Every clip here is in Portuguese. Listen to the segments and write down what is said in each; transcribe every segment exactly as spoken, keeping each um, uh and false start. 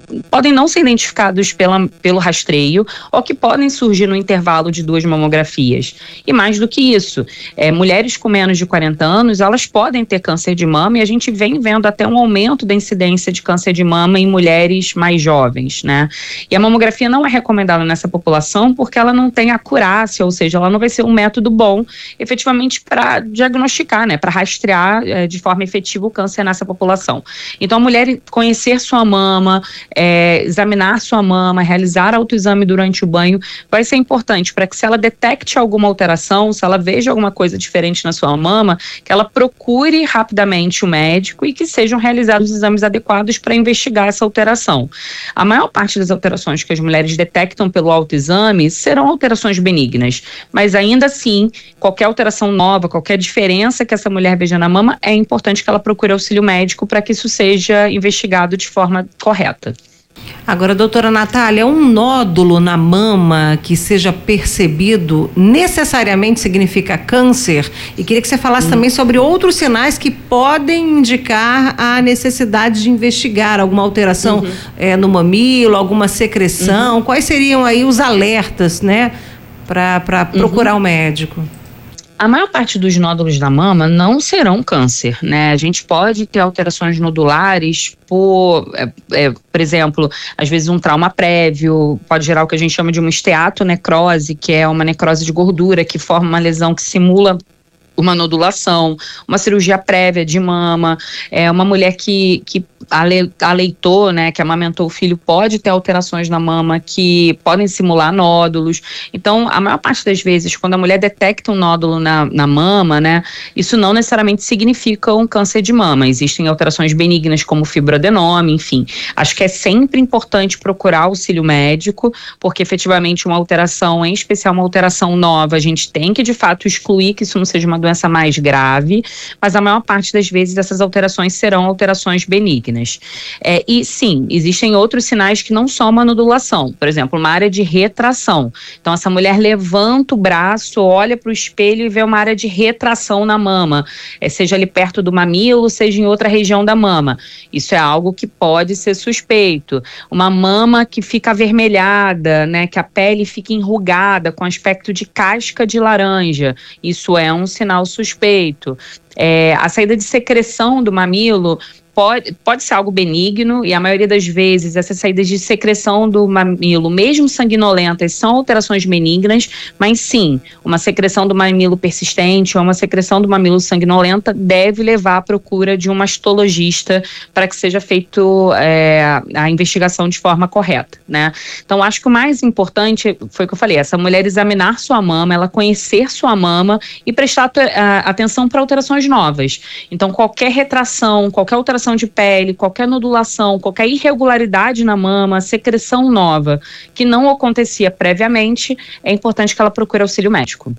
podem não ser identificados pela, pelo rastreio ou que podem surgir no intervalo de duas mamografias. E mais do que isso, é, mulheres com menos de quarenta anos, elas podem ter câncer de mama e a gente vem vendo até um aumento da incidência de câncer de mama em mulheres mais jovens, né? E a mamografia não é recomendada nessa população porque ela não tem acurácia, ou seja, ela não vai ser um método bom efetivamente para diagnosticar, né? Para rastrear é, de forma efetiva o câncer nessa população. Então a mulher conhecer sua mama, é, examinar sua mama, realizar autoexame durante o banho vai ser importante para que se ela detecte alguma alteração, se ela veja alguma coisa diferente na sua mama, que ela procure rapidamente o médico e que sejam realizados os exames adequados para investigar essa alteração. A maior parte das alterações que as mulheres detectam pelo autoexame serão alterações benignas, mas ainda assim, qualquer alteração nova, qualquer diferença que essa mulher veja na mama, é importante que ela procure auxílio médico para que isso seja investigado de forma correta. Agora, doutora Natália, um nódulo na mama que seja percebido necessariamente significa câncer? E queria que você falasse hum. também sobre outros sinais que podem indicar a necessidade de investigar alguma alteração uhum. é, no mamilo, alguma secreção. Uhum. Quais seriam aí os alertas, né, para para procurar o uhum. um médico? A maior parte dos nódulos da mama não serão câncer, né? A gente pode ter alterações nodulares por, é, é, por exemplo, às vezes um trauma prévio, pode gerar o que a gente chama de uma esteatonecrose, que é uma necrose de gordura que forma uma lesão que simula uma nodulação, uma cirurgia prévia de mama, é uma mulher que, que ale, aleitou, né, que amamentou o filho, pode ter alterações na mama que podem simular nódulos. Então, a maior parte das vezes, quando a mulher detecta um nódulo na, na mama, né, isso não necessariamente significa um câncer de mama. Existem alterações benignas como fibroadenoma, enfim. Acho que é sempre importante procurar auxílio médico, porque efetivamente uma alteração, em especial uma alteração nova, a gente tem que de fato excluir que isso não seja uma doença doença mais grave, mas a maior parte das vezes essas alterações serão alterações benignas. É, e sim, existem outros sinais que não são uma nodulação, por exemplo, uma área de retração. Então essa mulher levanta o braço, olha para o espelho e vê uma área de retração na mama, é, seja ali perto do mamilo, seja em outra região da mama. Isso é algo que pode ser suspeito. Uma mama que fica avermelhada, né, que a pele fica enrugada com aspecto de casca de laranja, isso é um sinal suspeito. É, a saída de secreção do mamilo Pode, pode ser algo benigno e a maioria das vezes essas saídas de secreção do mamilo, mesmo sanguinolentas, são alterações benignas, mas sim, uma secreção do mamilo persistente ou uma secreção do mamilo sanguinolenta deve levar à procura de um mastologista para que seja feito é, a investigação de forma correta, né? Então acho que o mais importante foi o que eu falei, essa mulher examinar sua mama, ela conhecer sua mama e prestar a, atenção para alterações novas. Então qualquer retração, qualquer alteração de pele, qualquer nodulação, qualquer irregularidade na mama, secreção nova que não acontecia previamente, é importante que ela procure auxílio médico.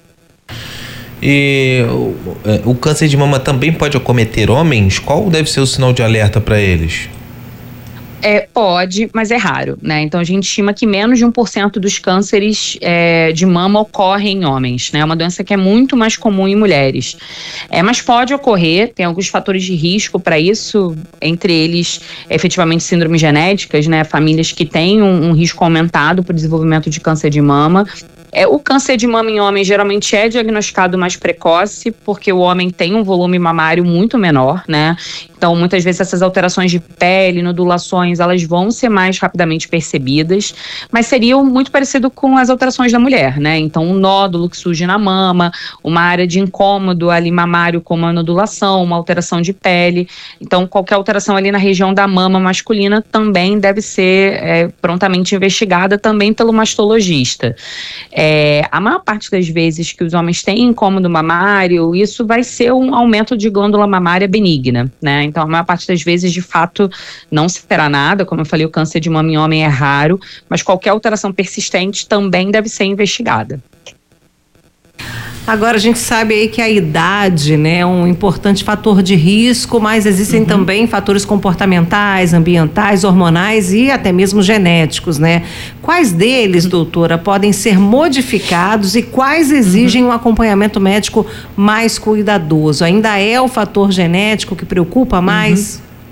E o, o câncer de mama também pode acometer homens? Qual deve ser o sinal de alerta para eles? É, pode, mas é raro, né? Então a gente estima que menos de um por cento dos cânceres é, de mama ocorrem em homens, né? É uma doença que é muito mais comum em mulheres. É, mas pode ocorrer, tem alguns fatores de risco para isso, entre eles efetivamente síndromes genéticas, né? Famílias que têm um, um risco aumentado para o desenvolvimento de câncer de mama. É, o câncer de mama em homem geralmente é diagnosticado mais precoce, porque o homem tem um volume mamário muito menor, né? Então, muitas vezes essas alterações de pele, nodulações, elas vão ser mais rapidamente percebidas, mas seriam muito parecido com as alterações da mulher, né? Então, um nódulo que surge na mama, uma área de incômodo ali mamário com uma nodulação, uma alteração de pele. Então, qualquer alteração ali na região da mama masculina também deve ser é, prontamente investigada também pelo mastologista. É, a maior parte das vezes que os homens têm incômodo mamário, isso vai ser um aumento de glândula mamária benigna, né? Então, a maior parte das vezes, de fato, não se terá nada. Como eu falei, o câncer de mama em homem é raro, mas qualquer alteração persistente também deve ser investigada. Agora, a gente sabe aí que a idade, né, é um importante fator de risco, mas existem uhum. também fatores comportamentais, ambientais, hormonais e até mesmo genéticos, né? Quais deles, doutora, podem ser modificados e quais exigem uhum. um acompanhamento médico mais cuidadoso? Ainda é o fator genético que preocupa mais? Uhum.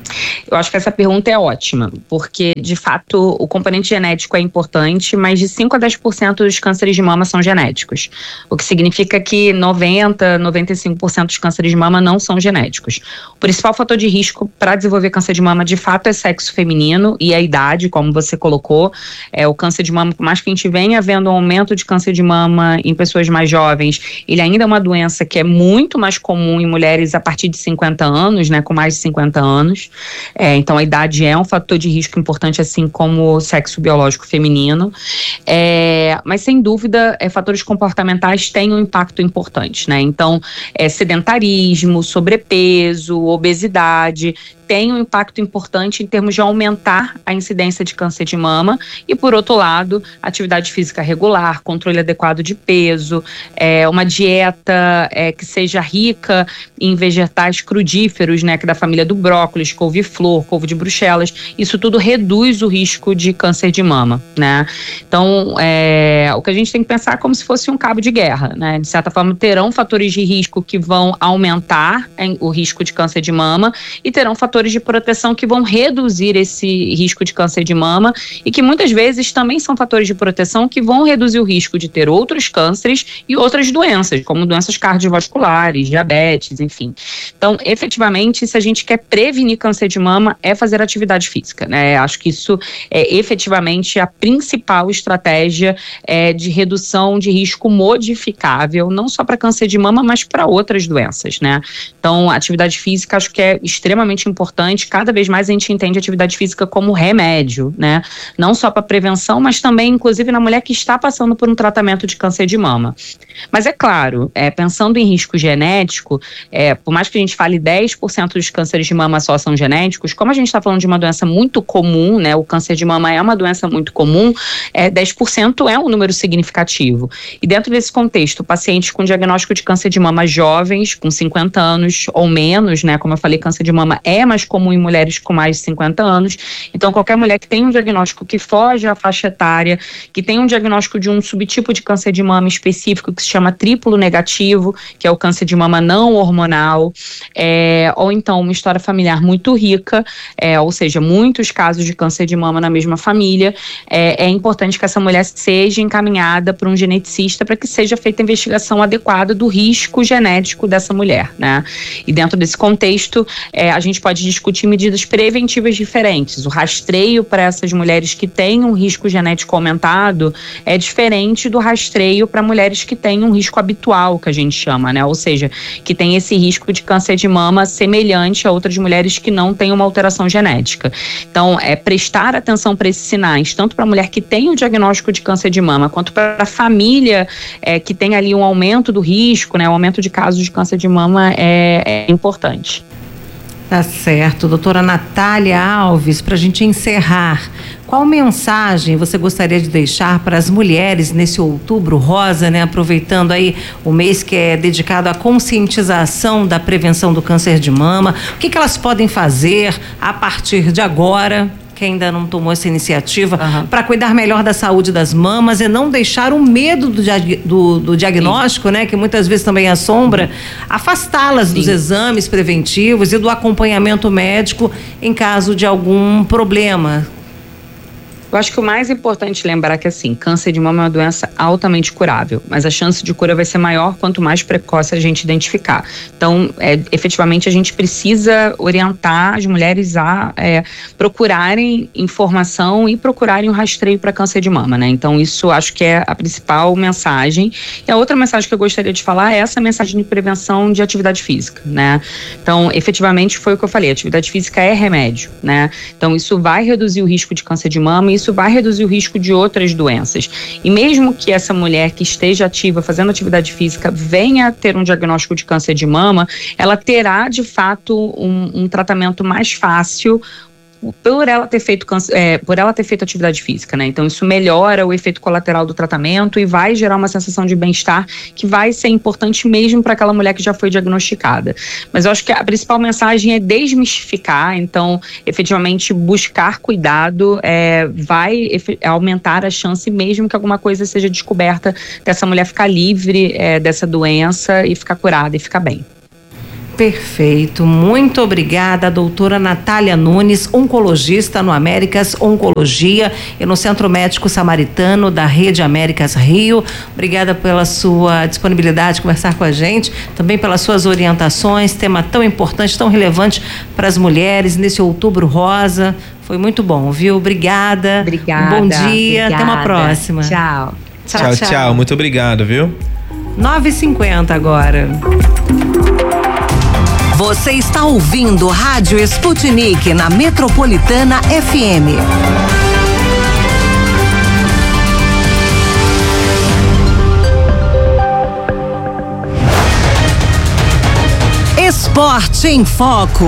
Eu acho que essa pergunta é ótima, porque, de fato, o componente genético é importante, mas de cinco a dez por cento dos cânceres de mama são genéticos, o que significa que noventa, noventa e cinco por cento dos cânceres de mama não são genéticos. O principal fator de risco para desenvolver câncer de mama, de fato, é sexo feminino e a idade, como você colocou. É, o câncer de mama, por mais que a gente venha vendo um aumento de câncer de mama em pessoas mais jovens, ele ainda é uma doença que é muito mais comum em mulheres a partir de cinquenta anos, né, com mais de cinquenta anos. É, então a idade é um fator de risco importante, assim como o sexo biológico feminino. É, mas sem dúvida, é, fatores comportamentais têm um impacto importante, né? Então, é, sedentarismo, sobrepeso, obesidade tem um impacto importante em termos de aumentar a incidência de câncer de mama e, por outro lado, atividade física regular, controle adequado de peso, é, uma dieta é, que seja rica em vegetais crudíferos, né, que é da família do brócolis, couve-flor, couve de Bruxelas, isso tudo reduz o risco de câncer de mama, né? Então, é, o que a gente tem que pensar é como se fosse um cabo de guerra, né? De certa forma, terão fatores de risco que vão aumentar hein, o risco de câncer de mama e terão fatores de proteção que vão reduzir esse risco de câncer de mama e que muitas vezes também são fatores de proteção que vão reduzir o risco de ter outros cânceres e outras doenças, como doenças cardiovasculares, diabetes, enfim. Então, efetivamente, se a gente quer prevenir câncer de mama, é fazer atividade física, né? Acho que isso é efetivamente a principal estratégia é, de redução de risco modificável, não só para câncer de mama, mas para outras doenças, né? Então, a atividade física acho que é extremamente importante. importante, cada vez mais a gente entende a atividade física como remédio, né? Não só para prevenção, mas também, inclusive, na mulher que está passando por um tratamento de câncer de mama. Mas é claro, é, pensando em risco genético, é, por mais que a gente fale dez por cento dos cânceres de mama só são genéticos, como a gente está falando de uma doença muito comum, né? O câncer de mama é uma doença muito comum, é, dez por cento é um número significativo. E dentro desse contexto, pacientes com diagnóstico de câncer de mama jovens, com cinquenta anos ou menos, né? Como eu falei, câncer de mama é mais comum em mulheres com mais de cinquenta anos. Então, qualquer mulher que tem um diagnóstico que foge à faixa etária, que tem um diagnóstico de um subtipo de câncer de mama específico que se chama triplo negativo, que é o câncer de mama não hormonal, é, ou então uma história familiar muito rica, é, ou seja, muitos casos de câncer de mama na mesma família, é, é importante que essa mulher seja encaminhada para um geneticista para que seja feita a investigação adequada do risco genético dessa mulher, né? E dentro desse contexto, é, a gente pode discutir medidas preventivas diferentes. O rastreio para essas mulheres que têm um risco genético aumentado é diferente do rastreio para mulheres que têm um risco habitual, que a gente chama, né? Ou seja, que tem esse risco de câncer de mama semelhante a outras mulheres que não têm uma alteração genética. Então, é prestar atenção para esses sinais, tanto para a mulher que tem o diagnóstico de câncer de mama, quanto para a família é, que tem ali um aumento do risco, né? O aumento de casos de câncer de mama é, é importante. Tá certo. Doutora Natália Alves, para a gente encerrar, qual mensagem você gostaria de deixar para as mulheres nesse outubro rosa, né? Aproveitando aí o mês que é dedicado à conscientização da prevenção do câncer de mama, o que que elas podem fazer a partir de agora, que ainda não tomou essa iniciativa, uhum, para cuidar melhor da saúde das mamas e não deixar o medo do, do, do diagnóstico, né, que muitas vezes também assombra, uhum, afastá-las dos exames preventivos e do acompanhamento médico em caso de algum problema. Eu acho que o mais importante lembrar que, assim, câncer de mama é uma doença altamente curável, mas a chance de cura vai ser maior quanto mais precoce a gente identificar. Então, é, efetivamente, a gente precisa orientar as mulheres a é, procurarem informação e procurarem o rastreio para câncer de mama, né? Então, isso acho que é a principal mensagem. E a outra mensagem que eu gostaria de falar é essa mensagem de prevenção de atividade física, né? Então, efetivamente, foi o que eu falei, atividade física é remédio, né? Então, isso vai reduzir o risco de câncer de mama e isso vai reduzir o risco de outras doenças. E mesmo que essa mulher que esteja ativa, fazendo atividade física, venha a ter um diagnóstico de câncer de mama, ela terá, de fato, um, um tratamento mais fácil por ela ter feito, é, por ela ter feito atividade física, né? Então isso melhora o efeito colateral do tratamento e vai gerar uma sensação de bem-estar que vai ser importante mesmo para aquela mulher que já foi diagnosticada. Mas eu acho que a principal mensagem é desmistificar, então efetivamente buscar cuidado é, vai aumentar a chance mesmo que alguma coisa seja descoberta dessa mulher ficar livre é, dessa doença e ficar curada e ficar bem. Perfeito, muito obrigada, doutora Natália Nunes, oncologista no Américas Oncologia e no Centro Médico Samaritano da Rede Américas Rio. Obrigada pela sua disponibilidade de conversar com a gente, também pelas suas orientações, tema tão importante, tão relevante para as mulheres nesse Outubro Rosa. Foi muito bom, viu? Obrigada. Obrigada. Um bom dia, obrigada. até uma próxima. Tchau. Tchau, tchau. tchau. tchau. Muito obrigado, viu? nove e cinquenta agora. Você está ouvindo Rádio Sputnik na Metropolitana F M. Esporte em Foco.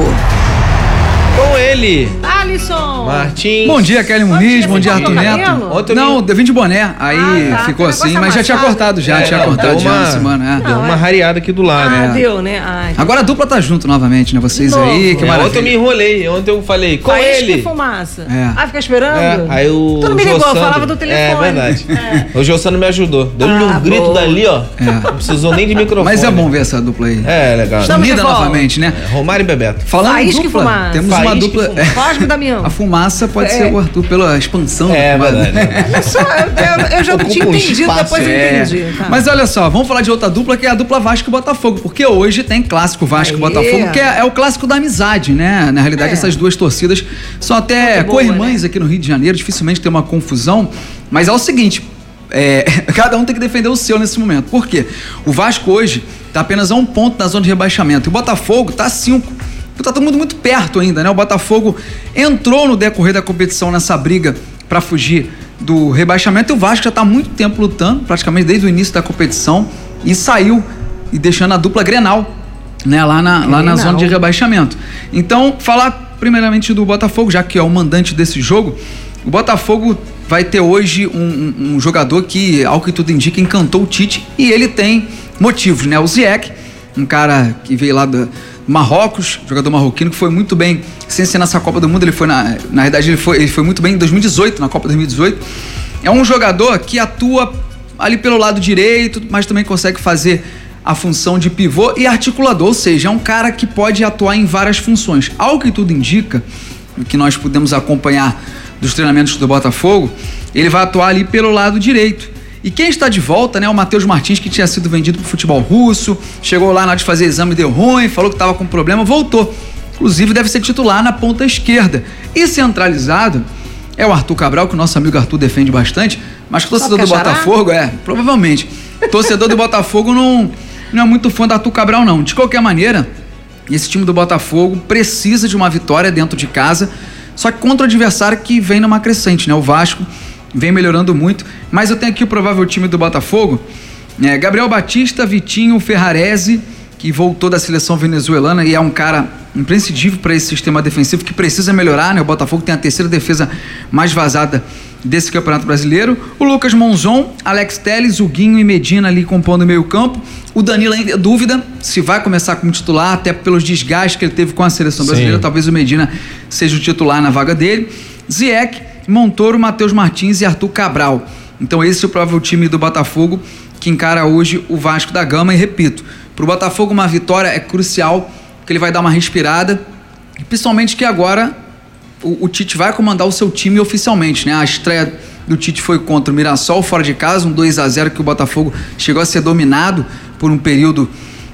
Com ele, Alisson Martins. Bom dia, Kelly Muniz, bom dia, Arthur Neto. Ontem eu Não, me- eu vim de boné, aí Ah, tá. ficou Que assim, negócio mas já tinha amassado. cortado já, É, tinha não, cortado deu já uma- na semana, é. Deu uma rareada aqui do lado. Ah, né? deu, né? Ai. Agora a dupla tá junto novamente, né? Vocês De novo. aí, que É, maravilha. ontem eu me enrolei, ontem eu falei com Faísca ele. e fumaça. É. Ah, fica esperando? É, aí o Tu não me ligou, Jossandro- falava do telefone. É verdade. O Jossandro me ajudou. Deu-lhe Ah, um grito boa. dali, ó. É. Não precisou nem de microfone. Mas é bom ver essa dupla aí. É, legal. Estamos Unida de volta. novamente, né? É, Romário e Bebeto. Falando em Faísca e dupla, fumaça. temos uma Faísca e dupla. fumaça. Cosme e Damião. A fumaça pode É. ser o Arthur pela expansão. É da fumaça. verdade. Olha só, eu, eu já não Ocupa tinha um entendido, espaço, depois eu É. entendi. Tá. Mas olha só, vamos falar de outra dupla que é a dupla Vasco e Botafogo, porque hoje tem clássico Vasco e Aê. Botafogo, que é, é o clássico da amizade, né? Na realidade, É. essas duas torcidas são até Muito boa, co-irmãs aqui no Rio de Janeiro, dificilmente tem uma confusão, mas é o seguinte, é, cada um tem que defender o seu nesse momento. Por quê? O Vasco hoje tá apenas a um ponto na zona de rebaixamento e o Botafogo tá a cinco. Tá todo mundo muito perto ainda, né? O Botafogo entrou no decorrer da competição nessa briga para fugir do rebaixamento e o Vasco já está há muito tempo lutando, praticamente desde o início da competição, e saiu e deixando a dupla Grenal, né, lá na, lá na Grenal. zona de rebaixamento. Então, falar primeiramente do Botafogo, já que é o mandante desse jogo. O Botafogo vai ter hoje um, um, um jogador que, ao que tudo indica, encantou o Tite, e ele tem motivos, né? O Ziyech, um cara que veio lá do Marrocos, jogador marroquino, que foi muito bem, sem ser nessa Copa do Mundo, ele foi, na, na verdade, ele foi, ele foi muito bem em dois mil e dezoito, na Copa dois mil e dezoito. É um jogador que atua ali pelo lado direito, mas também consegue fazer a função de pivô e articulador, ou seja, é um cara que pode atuar em várias funções. Ao que tudo indica, que nós pudemos acompanhar dos treinamentos do Botafogo, ele vai atuar ali pelo lado direito. E quem está de volta, né, o Matheus Martins, que tinha sido vendido para o futebol russo, chegou lá na hora de fazer exame, deu ruim, falou que estava com problema, voltou. Inclusive deve ser titular na ponta esquerda. E centralizado é o Arthur Cabral, que o nosso amigo Arthur defende bastante, mas que o torcedor do Botafogo, é, provavelmente, o torcedor do Botafogo não, não é muito fã do Arthur Cabral, não. De qualquer maneira, esse time do Botafogo precisa de uma vitória dentro de casa, só que contra o adversário que vem numa crescente, né? O Vasco vem melhorando muito, mas eu tenho aqui o provável time do Botafogo, é, Gabriel Batista, Vitinho, Ferrarese, que voltou da seleção venezuelana e é um cara imprescindível para esse sistema defensivo que precisa melhorar, né? O Botafogo tem a terceira defesa mais vazada desse Campeonato Brasileiro. O Lucas Monzon, Alex Telles, o Guinho e Medina ali compondo o meio campo. O Danilo ainda é dúvida se vai começar como titular, até pelos desgastes que ele teve com a seleção brasileira. Sim. Talvez o Medina seja o titular na vaga dele. Ziyech, Montoro, Matheus Martins e Arthur Cabral. Então esse é o provável time do Botafogo que encara hoje o Vasco da Gama. E repito, para o Botafogo uma vitória é crucial, porque ele vai dar uma respirada, e principalmente que agora o, o Tite vai comandar o seu time oficialmente, né? A estreia do Tite foi contra o Mirassol fora de casa, um dois a zero que o Botafogo chegou a ser dominado por um período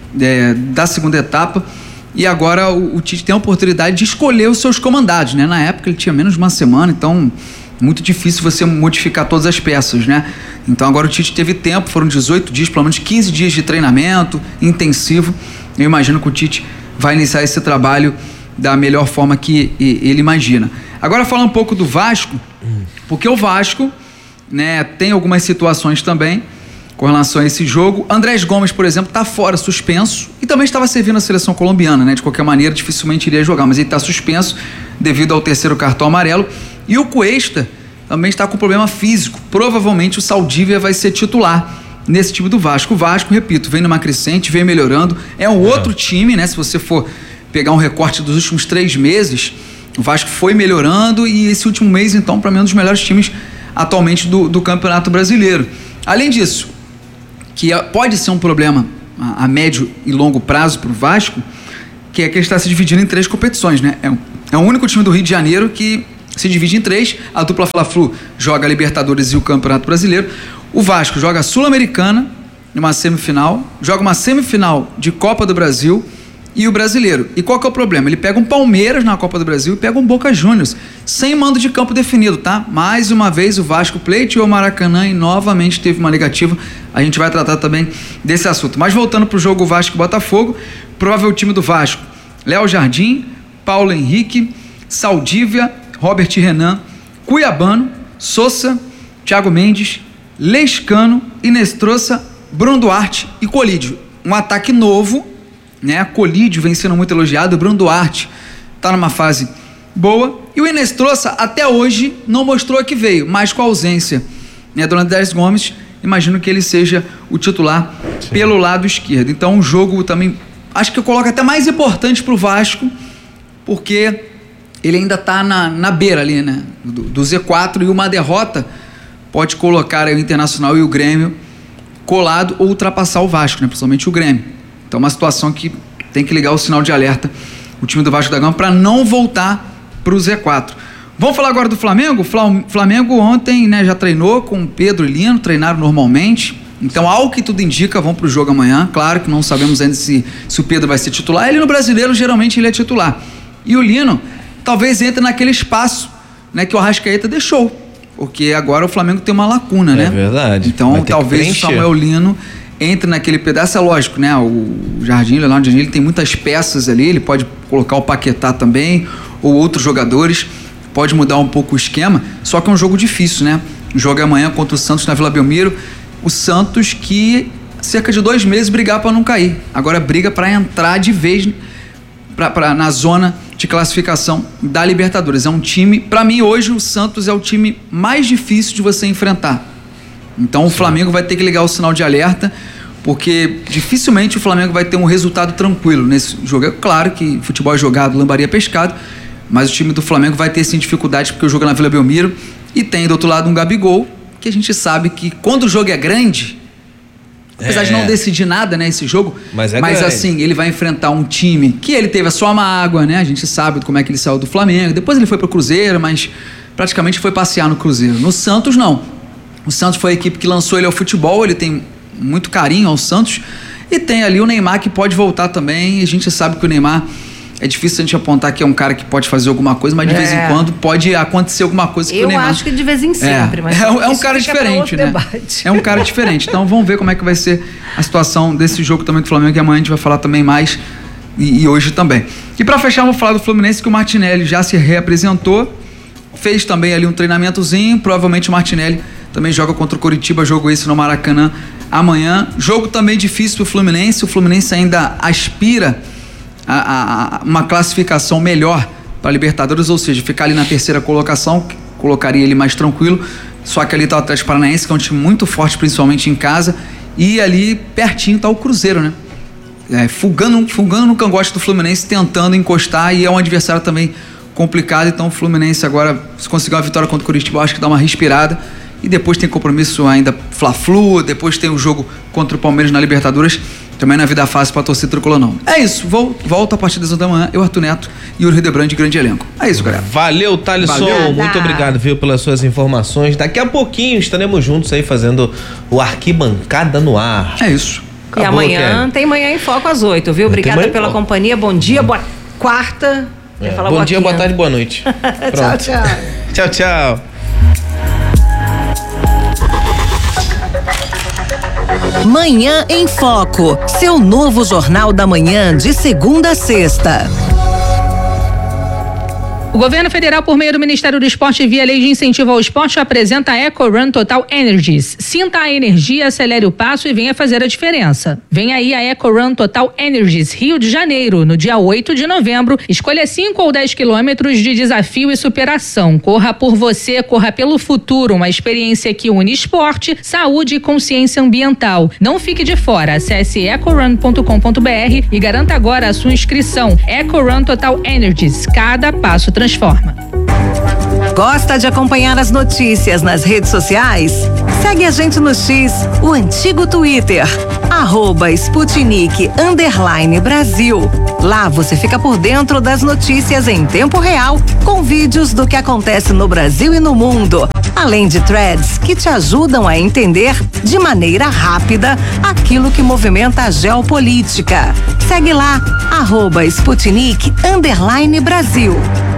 é, da segunda etapa, e agora o, o Tite tem a oportunidade de escolher os seus comandados, né? Na época ele tinha menos de uma semana, então muito difícil você modificar todas as peças, né? Então agora o Tite teve tempo, foram dezoito dias, pelo menos quinze dias de treinamento intensivo. Eu imagino que o Tite vai iniciar esse trabalho da melhor forma que ele imagina. Agora falar um pouco do Vasco, porque o Vasco, né, tem algumas situações também com relação a esse jogo. Andrés Gomes, por exemplo, está fora, suspenso, e também estava servindo a seleção colombiana, né? De qualquer maneira, dificilmente iria jogar, mas ele está suspenso devido ao terceiro cartão amarelo. E o Cuesta também está com problema físico. Provavelmente o Saldívia vai ser titular nesse time do Vasco. O Vasco, repito, vem numa crescente, vem melhorando. É um outro time, né? Se você for pegar um recorte dos últimos três meses, o Vasco foi melhorando, e esse último mês, então, para mim, é um dos melhores times atualmente do, do Campeonato Brasileiro. Além disso, que pode ser um problema a, a médio e longo prazo para o Vasco, que é que ele está se dividindo em três competições, né? É, um, é o único time do Rio de Janeiro que se divide em três. A dupla Fla-Flu joga a Libertadores e o Campeonato Brasileiro. O Vasco joga a Sul-Americana, numa semifinal, joga uma semifinal de Copa do Brasil e o Brasileiro. E qual que é o problema? Ele pega um Palmeiras na Copa do Brasil e pega um Boca Juniors, sem mando de campo definido, tá? Mais uma vez o Vasco pleiteou o Maracanã e novamente teve uma negativa. A gente vai tratar também desse assunto. Mas voltando pro jogo Vasco e Botafogo, provável time do Vasco: Léo Jardim, Paulo Henrique, Saldívia, Robert Renan, Cuiabano, Sousa, Thiago Mendes, Lescano, Inestrosa, Bruno Duarte e Colídio. Um ataque novo, né? Colídio vem sendo muito elogiado, o Bruno Duarte tá numa fase boa e o Inestrosa até hoje não mostrou que veio, mas com a ausência, né, do Andrés Gomes, imagino que ele seja o titular. Sim. Pelo lado esquerdo. Então um jogo também, acho que eu coloco até mais importante pro Vasco, porque ele ainda tá na, na beira ali, né, do, do Z quatro, e uma derrota pode colocar aí o Internacional e o Grêmio colado ou ultrapassar o Vasco, né, principalmente o Grêmio. Então uma situação que tem que ligar o sinal de alerta o time do Vasco da Gama para não voltar para o Z quatro. Vamos falar agora do Flamengo? O Flamengo ontem, né, já treinou com Pedro e Lino, treinaram normalmente. Então, ao que tudo indica, vão para o jogo amanhã. Claro que não sabemos ainda se, se o Pedro vai ser titular. Ele no Brasileiro, geralmente, ele é titular. E o Lino talvez entre naquele espaço, né, que o Arrascaeta deixou. Porque agora o Flamengo tem uma lacuna, é né? É verdade. Então, talvez o Samuel Lino entre naquele pedaço. É lógico, né? O Jardim, o Leonardo Jardim, ele tem muitas peças ali. Ele pode colocar o Paquetá também, ou outros jogadores. Pode mudar um pouco o esquema. Só que é um jogo difícil, né? O jogo é amanhã contra o Santos na Vila Belmiro. O Santos que cerca de dois meses brigar para não cair. Agora briga para entrar de vez pra, pra, na zona de classificação da Libertadores. É um time, para mim hoje o Santos é o time mais difícil de você enfrentar. Então o Flamengo vai ter que ligar o sinal de alerta, porque dificilmente o Flamengo vai ter um resultado tranquilo nesse jogo. É claro que futebol é jogado, lambaria pescado, mas o time do Flamengo vai ter sim dificuldade, porque o jogo é na Vila Belmiro e tem do outro lado um Gabigol, que a gente sabe que quando o jogo é grande, apesar é. de não decidir nada, né, esse jogo, mas, é mas assim, ele vai enfrentar um time que ele teve a sua mágoa, né, a gente sabe como é que ele saiu do Flamengo, depois ele foi pro Cruzeiro, mas praticamente foi passear no Cruzeiro. No Santos, não. O Santos foi a equipe que lançou ele ao futebol, ele tem muito carinho ao Santos, e tem ali o Neymar que pode voltar também, e a gente sabe que o Neymar, é difícil a gente apontar que é um cara que pode fazer alguma coisa, mas de é. vez em quando pode acontecer alguma coisa que Eu o Neymar... Eu acho que de vez em sempre, é. mas... É, é um cara diferente, né? Debate. É um cara diferente. Então vamos ver como é que vai ser a situação desse jogo também do Flamengo, que amanhã a gente vai falar também mais, e, e hoje também. E para fechar, vamos falar do Fluminense, que o Martinelli já se reapresentou, fez também ali um treinamentozinho, provavelmente o Martinelli também joga contra o Coritiba, jogo esse no Maracanã amanhã. Jogo também difícil pro Fluminense, o Fluminense ainda aspira A, a, a uma classificação melhor para a Libertadores, ou seja, ficar ali na terceira colocação, colocaria ele mais tranquilo. Só que ali está o Atlético Paranaense, que é um time muito forte, principalmente em casa, e ali pertinho está o Cruzeiro, né? É, fugando, fugando no cangote do Fluminense, tentando encostar, e é um adversário também complicado. Então o Fluminense agora, se conseguir uma vitória contra o Coritiba, acho que dá uma respirada. E depois tem compromisso ainda Fla-Flu, depois tem o jogo contra o Palmeiras na Libertadores. Também na vida fácil pra torcer tricolor, não. É isso, vou, volto a partir das oito da manhã, eu, Arthur Neto e o Rio de Brande, grande elenco. É isso, galera. Valeu, Thalisson. Valeu. Muito obrigado, viu, pelas suas informações. Daqui a pouquinho estaremos juntos aí fazendo o Arquibancada no Ar. É isso. Acabou, e amanhã Kelly. Tem Manhã em Foco às oito, viu? Obrigada pela companhia. Bom dia, boa quarta. É. Bom boa dia, boa tarde, boa noite. Tchau, tchau. Tchau, tchau. Manhã em Foco, seu novo Jornal da Manhã de segunda a sexta. O governo federal, por meio do Ministério do Esporte, via Lei de Incentivo ao Esporte, apresenta a EcoRun Total Energies. Sinta a energia, acelere o passo e venha fazer a diferença. Vem aí a EcoRun Total Energies, Rio de Janeiro, no dia oito de novembro. Escolha cinco ou dez quilômetros de desafio e superação. Corra por você, corra pelo futuro. Uma experiência que une esporte, saúde e consciência ambiental. Não fique de fora. Acesse ecorun ponto com ponto br e garanta agora a sua inscrição. EcoRun Total Energies. Cada passo transforma. Gosta de acompanhar as notícias nas redes sociais? Segue a gente no X, o antigo Twitter, arroba Sputnik underline Brasil. Lá você fica por dentro das notícias em tempo real, com vídeos do que acontece no Brasil e no mundo, além de threads que te ajudam a entender de maneira rápida aquilo que movimenta a geopolítica. Segue lá, arroba Sputnik underline Brasil.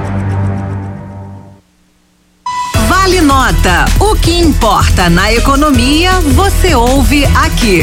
Vale Nota. O que importa na economia, você ouve aqui.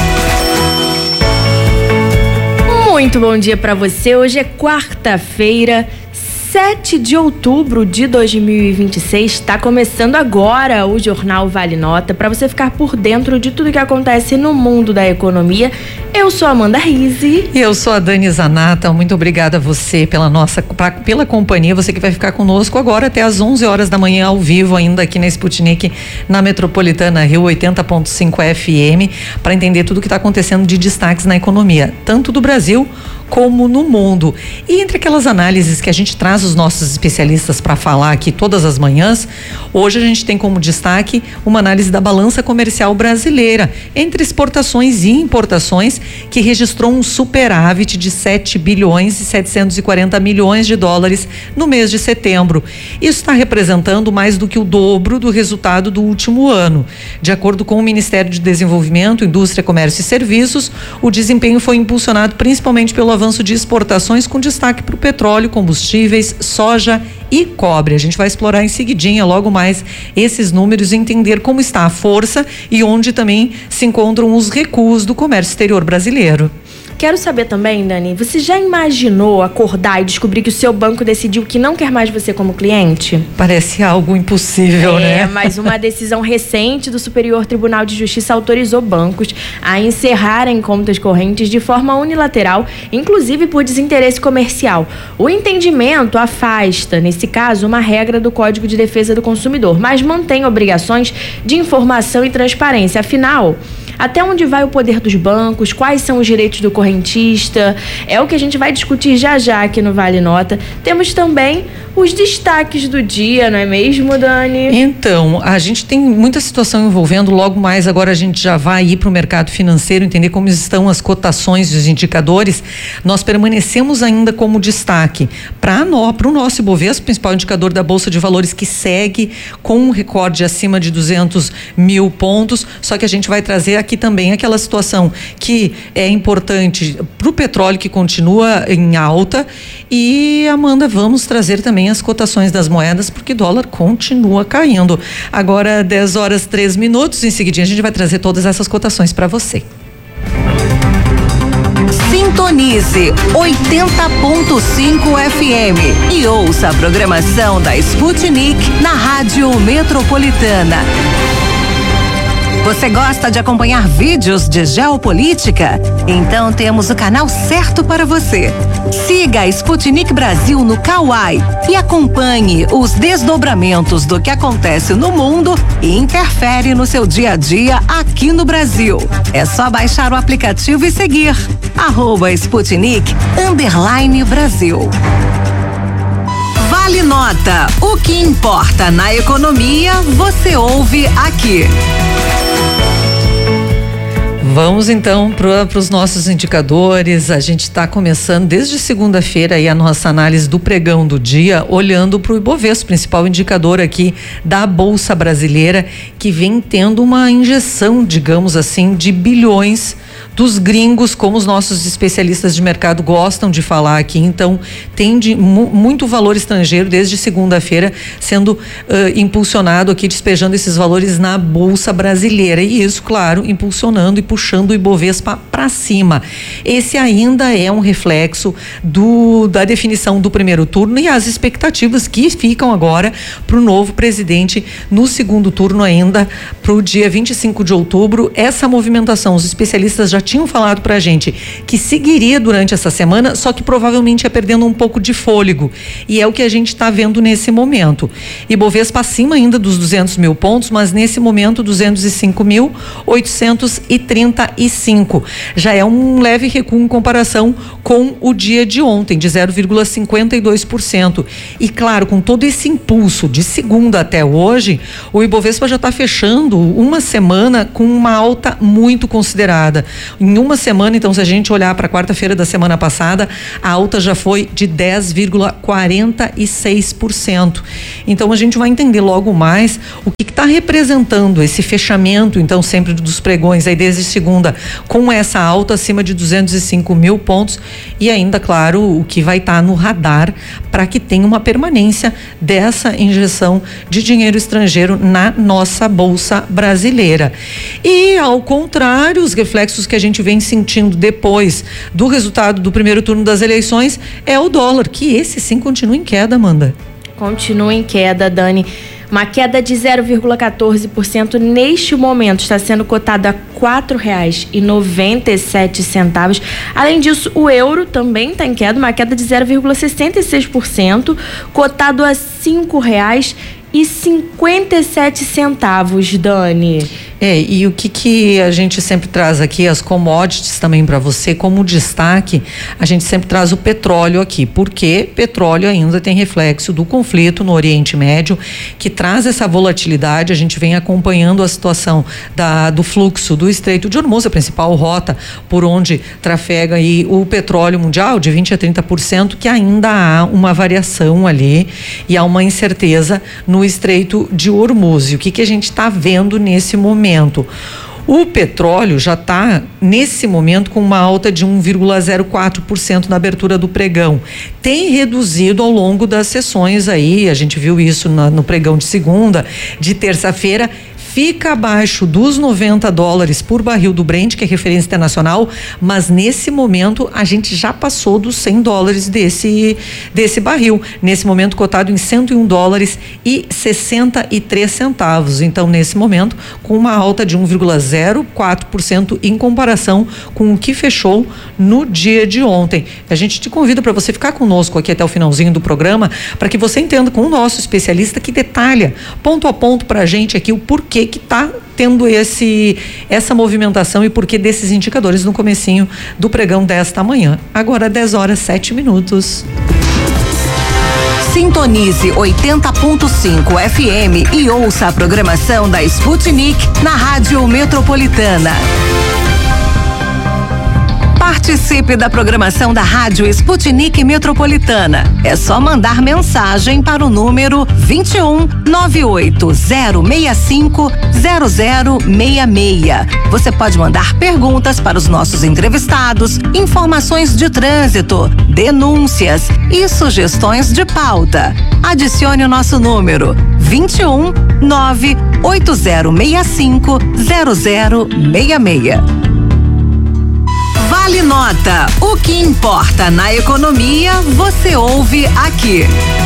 Muito bom dia para você. Hoje é quarta-feira, sete de outubro de dois mil e vinte e seis. Está começando agora o Jornal Vale Nota, para você ficar por dentro de tudo que acontece no mundo da economia. Eu sou a Amanda Rizzi. E eu sou a Dani Zanata. Muito obrigada a você pela nossa, pra, pela companhia. Você que vai ficar conosco agora até às onze horas da manhã, ao vivo, ainda aqui na Sputnik, na Metropolitana Rio oitenta ponto cinco F M, para entender tudo o que está acontecendo de destaques na economia, tanto do Brasil como no mundo. E entre aquelas análises que a gente traz os nossos especialistas para falar aqui todas as manhãs, hoje a gente tem como destaque uma análise da balança comercial brasileira, entre exportações e importações, que registrou um superávit de sete bilhões e setecentos e quarenta milhões de dólares no mês de setembro. Isso está representando mais do que o dobro do resultado do último ano. De acordo com o Ministério de Desenvolvimento, Indústria, Comércio e Serviços, o desempenho foi impulsionado principalmente pelo avanço de exportações, com destaque para o petróleo, combustíveis, soja e cobre. A gente vai explorar em seguidinha logo mais esses números e entender como está a força e onde também se encontram os recuos do comércio exterior brasileiro. Quero saber também, Dani, você já imaginou acordar e descobrir que o seu banco decidiu que não quer mais você como cliente? Parece algo impossível, é, né? É, mas uma decisão recente do Superior Tribunal de Justiça autorizou bancos a encerrarem contas correntes de forma unilateral, inclusive por desinteresse comercial. O entendimento afasta, nesse caso, uma regra do Código de Defesa do Consumidor, mas mantém obrigações de informação e transparência. Afinal, até onde vai o poder dos bancos? Quais são os direitos do correntista? É o que a gente vai discutir já já aqui no Vale Nota. Temos também os destaques do dia, não é mesmo, Dani? Então, a gente tem muita situação envolvendo, logo mais agora a gente já vai ir para o mercado financeiro, entender como estão as cotações e os indicadores. Nós permanecemos ainda como destaque para o nosso Ibovespa, principal indicador da Bolsa de Valores, que segue com um recorde acima de duzentos mil pontos, só que a gente vai trazer aqui também aquela situação que é importante para o petróleo, que continua em alta, e, Amanda, vamos trazer também as cotações das moedas, porque o dólar continua caindo. Agora, dez horas, três minutos, em seguidinho a gente vai trazer todas essas cotações para você. Sintonize oitenta ponto cinco F M e ouça a programação da Sputnik na Rádio Metropolitana. Você gosta de acompanhar vídeos de geopolítica? Então temos o canal certo para você. Siga a Sputnik Brasil no Kawai e acompanhe os desdobramentos do que acontece no mundo e interfere no seu dia a dia aqui no Brasil. É só baixar o aplicativo e seguir. Arroba Sputnik underline Brasil. Vale Nota. O que importa na economia, você ouve aqui. Vamos então para os nossos indicadores. A gente está começando desde segunda-feira aí a nossa análise do pregão do dia, olhando para o Ibovespa, principal indicador aqui da Bolsa Brasileira, que vem tendo uma injeção, digamos assim, de bilhões dos gringos, como os nossos especialistas de mercado gostam de falar aqui. Então, tem de, mu, muito valor estrangeiro desde segunda-feira sendo uh, impulsionado aqui, despejando esses valores na Bolsa Brasileira. E isso, claro, impulsionando e puxando o Ibovespa para cima. Esse ainda é um reflexo do, da definição do primeiro turno e as expectativas que ficam agora para o novo presidente no segundo turno, ainda para o dia vinte e cinco de outubro. Essa movimentação, os especialistas já tinham falado pra gente que seguiria durante essa semana, só que provavelmente ia perdendo um pouco de fôlego, e é o que a gente está vendo nesse momento. Ibovespa acima ainda dos duzentos mil pontos, mas nesse momento duzentos e cinco mil oitocentos e trinta trinta e cinco. Já é um leve recuo em comparação com o dia de ontem, de zero vírgula cinquenta e dois por cento. E claro, com todo esse impulso de segunda até hoje, o Ibovespa já está fechando uma semana com uma alta muito considerada. Em uma semana, então, se a gente olhar para a quarta-feira da semana passada, a alta já foi de dez vírgula quarenta e seis por cento. Então a gente vai entender logo mais o que está representando esse fechamento, então, sempre dos pregões aí desde segunda, com essa alta acima de duzentos e cinco mil pontos, e ainda, claro, o que vai estar tá no radar para que tenha uma permanência dessa injeção de dinheiro estrangeiro na nossa bolsa brasileira. E ao contrário, os reflexos que a gente vem sentindo depois do resultado do primeiro turno das eleições é o dólar, que esse sim continua em queda, Amanda. Continua em queda, Dani. Uma queda de zero vírgula quatorze por cento neste momento, está sendo cotado a quatro reais e noventa e sete centavos. Além disso, o euro também está em queda, uma queda de zero vírgula sessenta e seis por cento, cotado a cinco reais e cinquenta e sete centavos, Dani. É, e o que que a gente sempre traz aqui, as commodities também para você, como destaque, a gente sempre traz o petróleo aqui, porque petróleo ainda tem reflexo do conflito no Oriente Médio, que traz essa volatilidade. A gente vem acompanhando a situação da, do fluxo do Estreito de Hormuz, a principal rota por onde trafega aí o petróleo mundial, de vinte a trinta por cento, que ainda há uma variação ali e há uma incerteza no Estreito de Hormuz. E o que que a gente está vendo nesse momento? O petróleo já está, nesse momento, com uma alta de um vírgula zero quatro por cento na abertura do pregão. Tem reduzido ao longo das sessões aí, a gente viu isso na, no pregão de segunda, de terça-feira, fica abaixo dos noventa dólares por barril do Brent, que é referência internacional, mas nesse momento a gente já passou dos cem dólares desse, desse barril. Nesse momento cotado em cento e um dólares e sessenta e três centavos. Então, nesse momento, com uma alta de um vírgula zero quatro por cento em comparação com o que fechou no dia de ontem. A gente te convida para você ficar conosco aqui até o finalzinho do programa, para que você entenda com o nosso especialista que detalha ponto a ponto para a gente aqui o porquê que está tendo esse, essa movimentação e porquê desses indicadores no comecinho do pregão desta manhã. Agora dez horas, sete minutos. Sintonize oitenta ponto cinco F M e ouça a programação da Sputnik na Rádio Metropolitana. Participe da programação da Rádio Sputnik Metropolitana. É só mandar mensagem para o número vinte e um, nove oito zero seis cinco, zero zero seis seis. Você pode mandar perguntas para os nossos entrevistados, informações de trânsito, denúncias e sugestões de pauta. Adicione o nosso número vinte e um, nove oito zero seis cinco, zero zero seis seis. Vale Nota. O que importa na economia, você ouve aqui.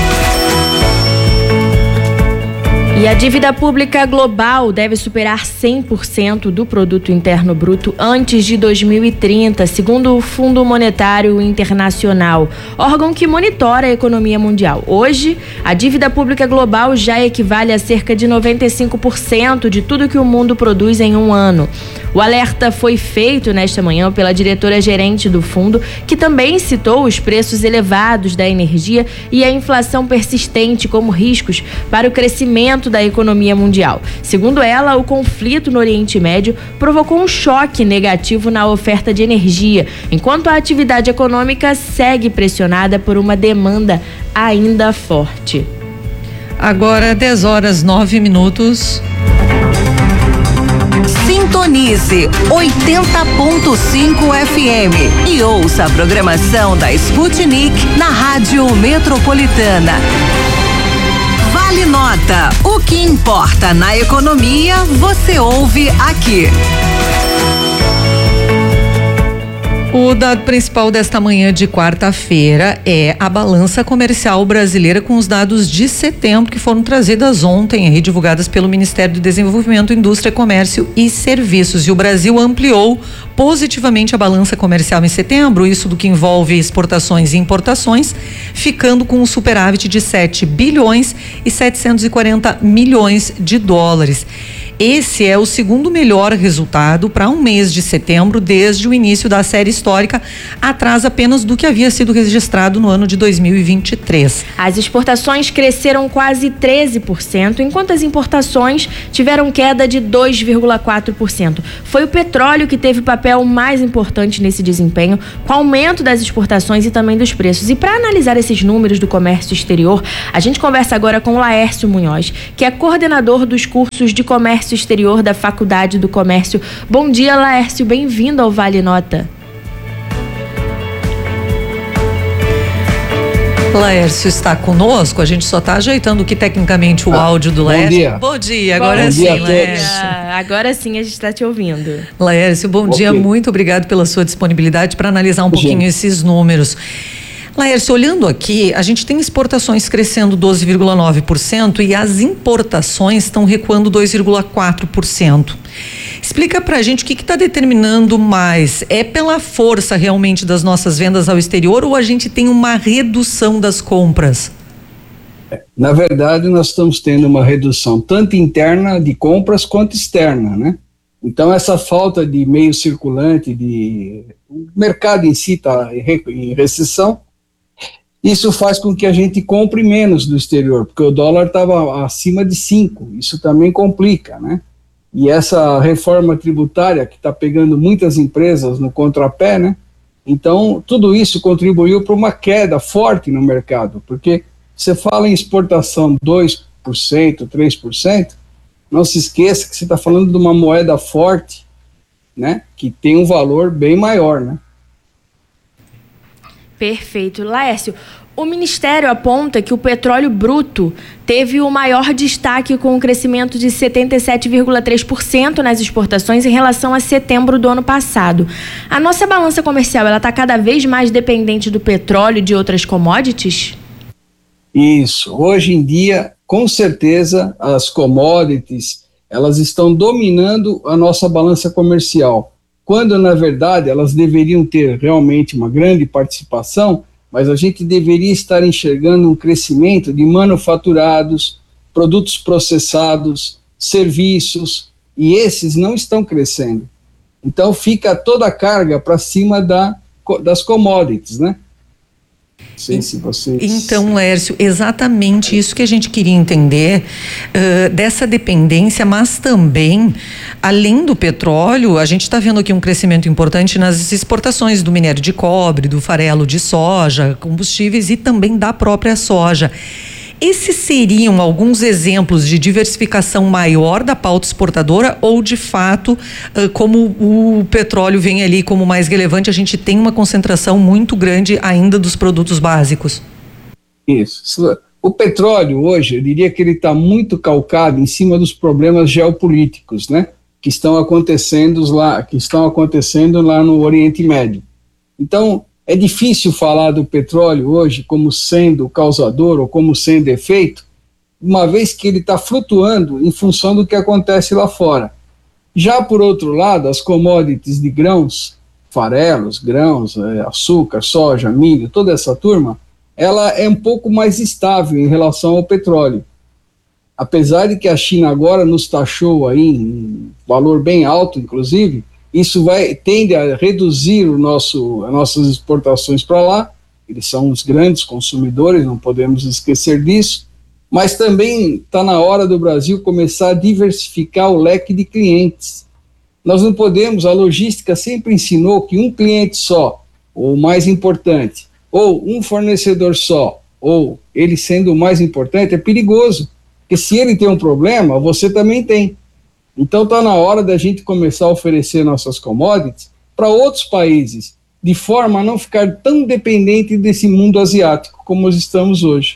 E a dívida pública global deve superar cem por cento do produto interno bruto antes de dois mil e trinta, segundo o Fundo Monetário Internacional, órgão que monitora a economia mundial. Hoje, a dívida pública global já equivale a cerca de noventa e cinco por cento de tudo que o mundo produz em um ano. O alerta foi feito nesta manhã pela diretora-gerente do fundo, que também citou os preços elevados da energia e a inflação persistente como riscos para o crescimento da economia mundial. Segundo ela, o conflito no Oriente Médio provocou um choque negativo na oferta de energia, enquanto a atividade econômica segue pressionada por uma demanda ainda forte. Agora dez horas, nove minutos. Sintonize oitenta ponto cinco F M e ouça a programação da Sputnik na Rádio Metropolitana. Vale Nota. O que importa na economia, você ouve aqui. O dado principal desta manhã de quarta-feira é a balança comercial brasileira com os dados de setembro que foram trazidas ontem e divulgadas pelo Ministério do Desenvolvimento, Indústria, Comércio e Serviços. E o Brasil ampliou positivamente a balança comercial em setembro, isso do que envolve exportações e importações, ficando com um superávit de sete bilhões e setecentos e quarenta milhões de dólares. Esse é o segundo melhor resultado para um mês de setembro desde o início da série histórica, atrás apenas do que havia sido registrado no ano de dois mil e vinte e três. As exportações cresceram quase treze por cento, enquanto as importações tiveram queda de dois vírgula quatro por cento. Foi o petróleo que teve o papel mais importante nesse desempenho, com aumento das exportações e também dos preços. E para analisar esses números do comércio exterior, a gente conversa agora com o Laércio Munhoz, que é coordenador dos cursos de comércio exterior da Faculdade do Comércio. Bom dia, Laércio, bem-vindo ao Vale Nota. Laércio está conosco, a gente só está ajeitando aqui tecnicamente o ah, áudio do Laércio. Bom dia. Bom dia, agora bom sim, dia, Laércio. Agora sim a gente está te ouvindo. Laércio, bom okay. dia, muito obrigado pela sua disponibilidade para analisar um pouquinho gente. esses números. Laércio, olhando aqui, a gente tem exportações crescendo doze vírgula nove por cento e as importações estão recuando dois vírgula quatro por cento. Explica pra gente o que está determinando mais. É pela força realmente das nossas vendas ao exterior ou a gente tem uma redução das compras? Na verdade, nós estamos tendo uma redução tanto interna de compras quanto externa, né? Então, essa falta de meio circulante, de... o mercado em si está em recessão. Isso faz com que a gente compre menos do exterior, porque o dólar estava acima de cinco, isso também complica, né? E essa reforma tributária que está pegando muitas empresas no contrapé, né? Então, tudo isso contribuiu para uma queda forte no mercado, porque você fala em exportação dois por cento, três por cento, não se esqueça que você está falando de uma moeda forte, né? Que tem um valor bem maior, né? Perfeito. Laércio, o Ministério aponta que o petróleo bruto teve o maior destaque com um crescimento de setenta e sete vírgula três por cento nas exportações em relação a setembro do ano passado. A nossa balança comercial, ela está cada vez mais dependente do petróleo e de outras commodities? Isso. Hoje em dia, com certeza, as commodities, elas estão dominando a nossa balança comercial, quando, na verdade, elas deveriam ter realmente uma grande participação, mas a gente deveria estar enxergando um crescimento de manufaturados, produtos processados, serviços, e esses não estão crescendo. Então, fica toda a carga para cima da, das commodities, né? Não sei se vocês... Então, Laércio, exatamente isso que a gente queria entender, uh, dessa dependência, mas também, além do petróleo, a gente está vendo aqui um crescimento importante nas exportações do minério de cobre, do farelo de soja, combustíveis e também da própria soja. Esses seriam alguns exemplos de diversificação maior da pauta exportadora ou, de fato, como o petróleo vem ali como mais relevante, a gente tem uma concentração muito grande ainda dos produtos básicos? Isso. O petróleo hoje, eu diria que ele está muito calcado em cima dos problemas geopolíticos, né? Que estão acontecendo lá, que estão acontecendo lá no Oriente Médio. Então, é difícil falar do petróleo hoje como sendo causador ou como sendo efeito, uma vez que ele está flutuando em função do que acontece lá fora. Já por outro lado, as commodities de grãos, farelos, grãos, açúcar, soja, milho, toda essa turma, ela é um pouco mais estável em relação ao petróleo. Apesar de que a China agora nos taxou aí em valor bem alto, inclusive, isso vai, tende a reduzir o nosso, as nossas exportações para lá. Eles são os grandes consumidores, não podemos esquecer disso, mas também está na hora do Brasil começar a diversificar o leque de clientes. Nós não podemos, a logística sempre ensinou que um cliente só, ou mais importante, ou um fornecedor só, ou ele sendo o mais importante, é perigoso, porque se ele tem um problema, você também tem. Então está na hora da gente começar a oferecer nossas commodities para outros países, de forma a não ficar tão dependente desse mundo asiático como estamos hoje.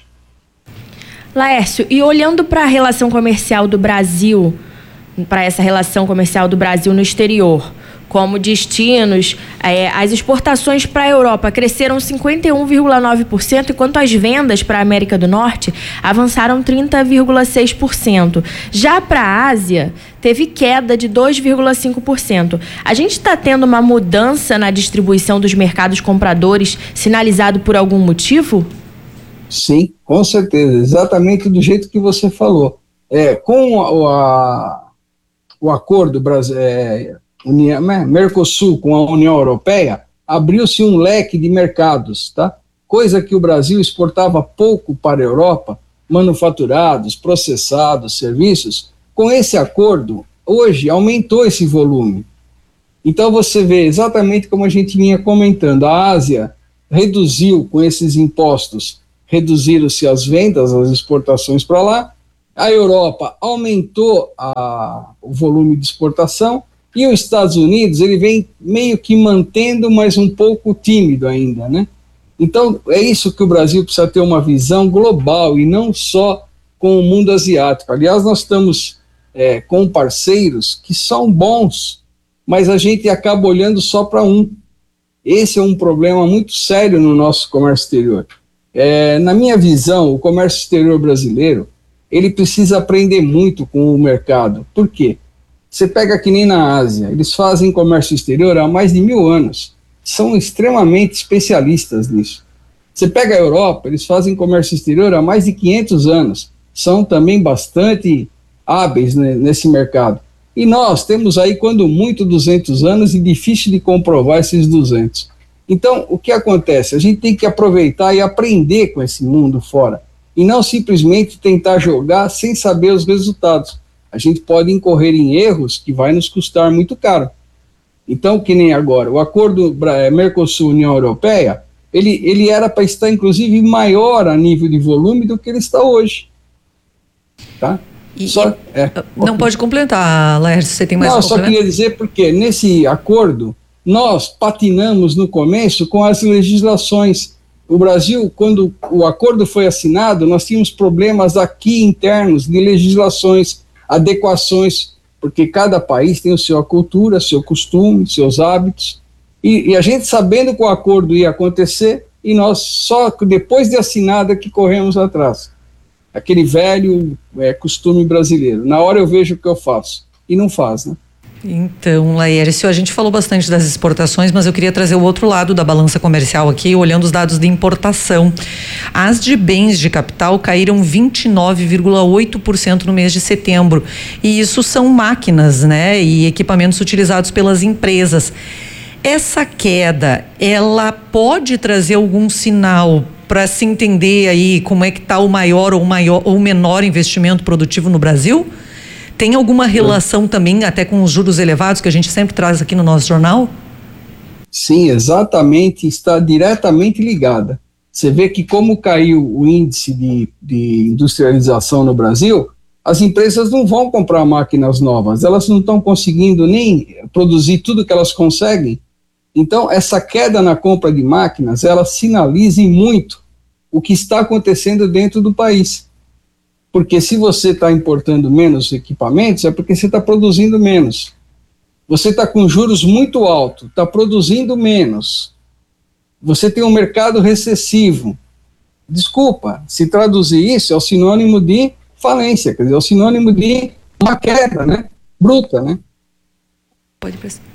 Laércio, e olhando para a relação comercial do Brasil, para essa relação comercial do Brasil no exterior, como destinos, é, as exportações para a Europa cresceram cinquenta e um vírgula nove por cento, enquanto as vendas para a América do Norte avançaram trinta vírgula seis por cento. Já para a Ásia, teve queda de dois vírgula cinco por cento. A gente está tendo uma mudança na distribuição dos mercados compradores, sinalizado por algum motivo? Sim, com certeza, exatamente do jeito que você falou. É, com a, a o acordo Brasil, é, União, Mercosul com a União Europeia, abriu-se um leque de mercados, tá? Coisa que o Brasil exportava pouco para a Europa, manufaturados, processados, serviços. Com esse acordo, hoje aumentou esse volume. Então você vê exatamente como a gente vinha comentando, a Ásia reduziu com esses impostos, reduziram-se as vendas, as exportações para lá, a Europa aumentou a, o volume de exportação e os Estados Unidos, ele vem meio que mantendo, mas um pouco tímido ainda, né? Então, é isso que o Brasil precisa ter uma visão global e não só com o mundo asiático. Aliás, nós estamos é, com parceiros que são bons, mas a gente acaba olhando só para um. Esse é um problema muito sério no nosso comércio exterior. É, na minha visão, o comércio exterior brasileiro, ele precisa aprender muito com o mercado. Por quê? Você pega que nem na Ásia, eles fazem comércio exterior há mais de mil anos. São extremamente especialistas nisso. Você pega a Europa, eles fazem comércio exterior há mais de quinhentos anos. São também bastante hábeis, né, nesse mercado. E nós temos aí, quando muito, duzentos anos e difícil de comprovar esses duzentos. Então, o que acontece? A gente tem que aproveitar e aprender com esse mundo fora. E não simplesmente tentar jogar sem saber os resultados. A gente pode incorrer em erros que vai nos custar muito caro. Então, que nem agora, o acordo Mercosul-União Europeia, ele, ele era para estar, inclusive, maior a nível de volume do que ele está hoje. Tá? E, só, é, não pode completar, Laércio, você tem mais não, um só complemento? queria dizer porque nesse acordo nós patinamos no começo com as legislações. O Brasil, quando o acordo foi assinado, nós tínhamos problemas aqui internos de legislações, adequações, porque cada país tem a sua cultura, seu costume, seus hábitos, e, e a gente sabendo que o acordo ia acontecer, e nós só depois de assinado é que corremos atrás. Aquele velho é, costume brasileiro. Na hora eu vejo o que eu faço. E não faz, né? Então, Laércio, a gente falou bastante das exportações, mas eu queria trazer o outro lado da balança comercial aqui, olhando os dados de importação. As de bens de capital caíram vinte e nove vírgula oito por cento no mês de setembro. E isso são máquinas, né? E equipamentos utilizados pelas empresas. Essa queda, ela pode trazer algum sinal para se entender aí como é que está o maior ou maior ou menor investimento produtivo no Brasil? Tem alguma relação também até com os juros elevados que a gente sempre traz aqui no nosso jornal? Sim, exatamente, está diretamente ligada. Você vê que como caiu o índice de, de industrialização no Brasil, as empresas não vão comprar máquinas novas, elas não estão conseguindo nem produzir tudo que elas conseguem. Então, essa queda na compra de máquinas, ela sinaliza muito o que está acontecendo dentro do país. Porque se você está importando menos equipamentos, é porque você está produzindo menos. Você está com juros muito altos, está produzindo menos. Você tem um mercado recessivo. Desculpa, se traduzir isso é o sinônimo de falência, quer dizer, é o sinônimo de uma queda, né? Bruta, né? Pode prestar.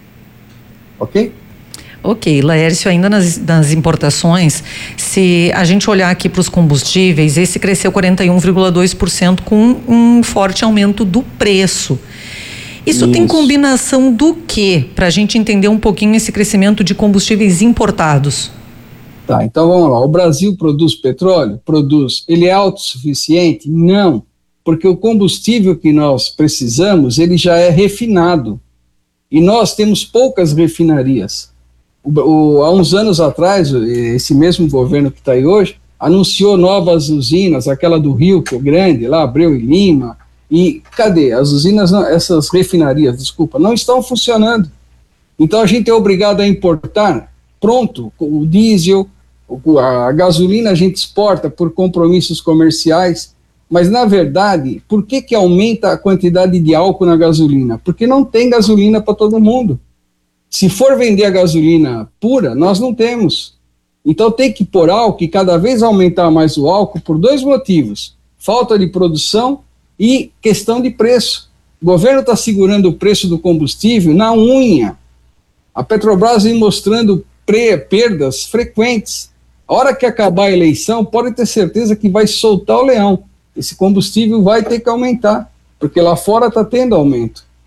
Ok? Ok, Laércio, ainda nas, nas importações, se a gente olhar aqui para os combustíveis, esse cresceu quarenta e um vírgula dois por cento com um forte aumento do preço. Isso, Isso. tem combinação do quê? Para a gente entender um pouquinho esse crescimento de combustíveis importados. Tá, então vamos lá. O Brasil produz petróleo? Produz. Ele é autossuficiente? Não, porque o combustível que nós precisamos, ele já é refinado. E nós temos poucas refinarias. O, o, há uns anos atrás, esse mesmo governo que está aí hoje, anunciou novas usinas, aquela do Rio, que é grande, lá, Abreu e Lima, e cadê? As usinas, não, essas refinarias, desculpa, não estão funcionando. Então a gente é obrigado a importar, pronto, o diesel, a gasolina a gente exporta por compromissos comerciais, mas na verdade, por que que aumenta a quantidade de álcool na gasolina? Porque não tem gasolina para todo mundo. Se for vender a gasolina pura, nós não temos. Então tem que pôr álcool e cada vez aumentar mais o álcool por dois motivos. Falta de produção e questão de preço. O governo está segurando o preço do combustível na unha. A Petrobras vem mostrando pre- perdas frequentes. A hora que acabar a eleição, pode ter certeza que vai soltar o leão. Esse combustível vai ter que aumentar, porque lá fora está tendo aumento.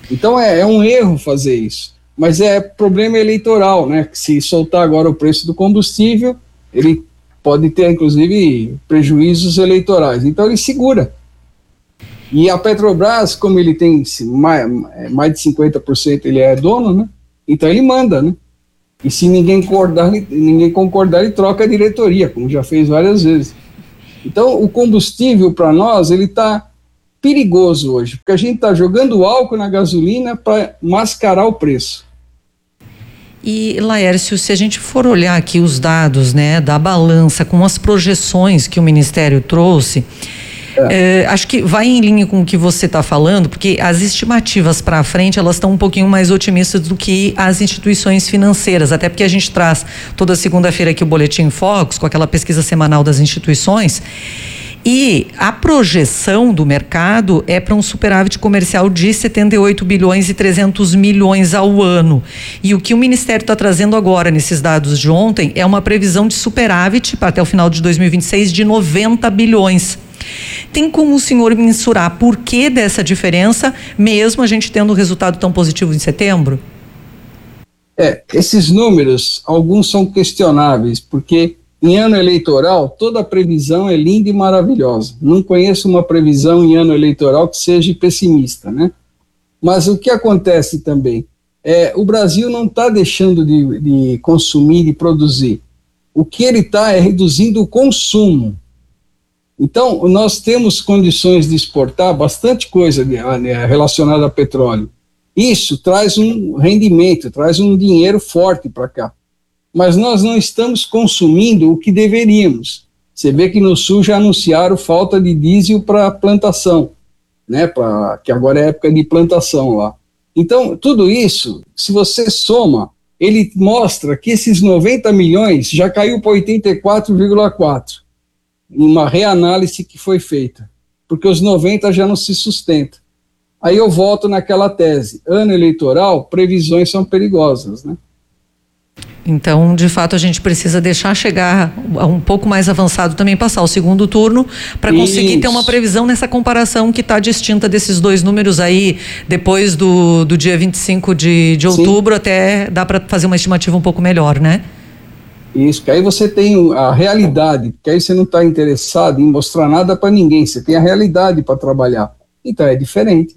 Então é, é um erro fazer isso. Mas é problema eleitoral, né? Que se soltar agora o preço do combustível, ele pode ter, inclusive, prejuízos eleitorais. Então ele segura. E a Petrobras, como ele tem mais, mais de cinquenta por cento, ele é dono, né? Então ele manda, né? E se ninguém concordar, ninguém concordar, ele troca a diretoria, como já fez várias vezes. Então o combustível, para nós, ele está perigoso hoje, porque a gente está jogando álcool na gasolina para mascarar o preço. E, Laércio, se a gente for olhar aqui os dados, né, da balança com as projeções que o Ministério trouxe, é. É, acho que vai em linha com o que você está falando, porque as estimativas para frente, elas estão um pouquinho mais otimistas do que as instituições financeiras, até porque a gente traz toda segunda-feira aqui o Boletim Focus, com aquela pesquisa semanal das instituições. E a projeção do mercado é para um superávit comercial de setenta e oito bilhões e trezentos milhões ao ano. E o que o Ministério está trazendo agora, nesses dados de ontem, é uma previsão de superávit até o final de dois mil e vinte e seis de noventa bilhões. Tem como o senhor mensurar por que dessa diferença, mesmo a gente tendo um resultado tão positivo em setembro? É, esses números, alguns são questionáveis, porque em ano eleitoral, toda previsão é linda e maravilhosa. Não conheço uma previsão em ano eleitoral que seja pessimista, né? Mas o que acontece também é o Brasil não está deixando de, de consumir e produzir. O que ele está é reduzindo o consumo. Então, nós temos condições de exportar bastante coisa relacionada a petróleo. Isso traz um rendimento, traz um dinheiro forte para cá. Mas nós não estamos consumindo o que deveríamos. Você vê que no Sul já anunciaram falta de diesel para plantação, né? Pra, que agora é época de plantação lá. Então, tudo isso, se você soma, ele mostra que esses noventa milhões já caiu para oitenta e quatro vírgula quatro, em uma reanálise que foi feita, porque os noventa já não se sustentam. Aí eu volto naquela tese, ano eleitoral, previsões são perigosas, né? Então, de fato, a gente precisa deixar chegar um pouco mais avançado também, passar o segundo turno, para conseguir ter uma previsão nessa comparação que está distinta desses dois números aí, depois do, do dia vinte e cinco de, de outubro, Sim. até dá para fazer uma estimativa um pouco melhor, né? Isso, que aí você tem a realidade, que aí você não está interessado em mostrar nada para ninguém, você tem a realidade para trabalhar. Então é diferente.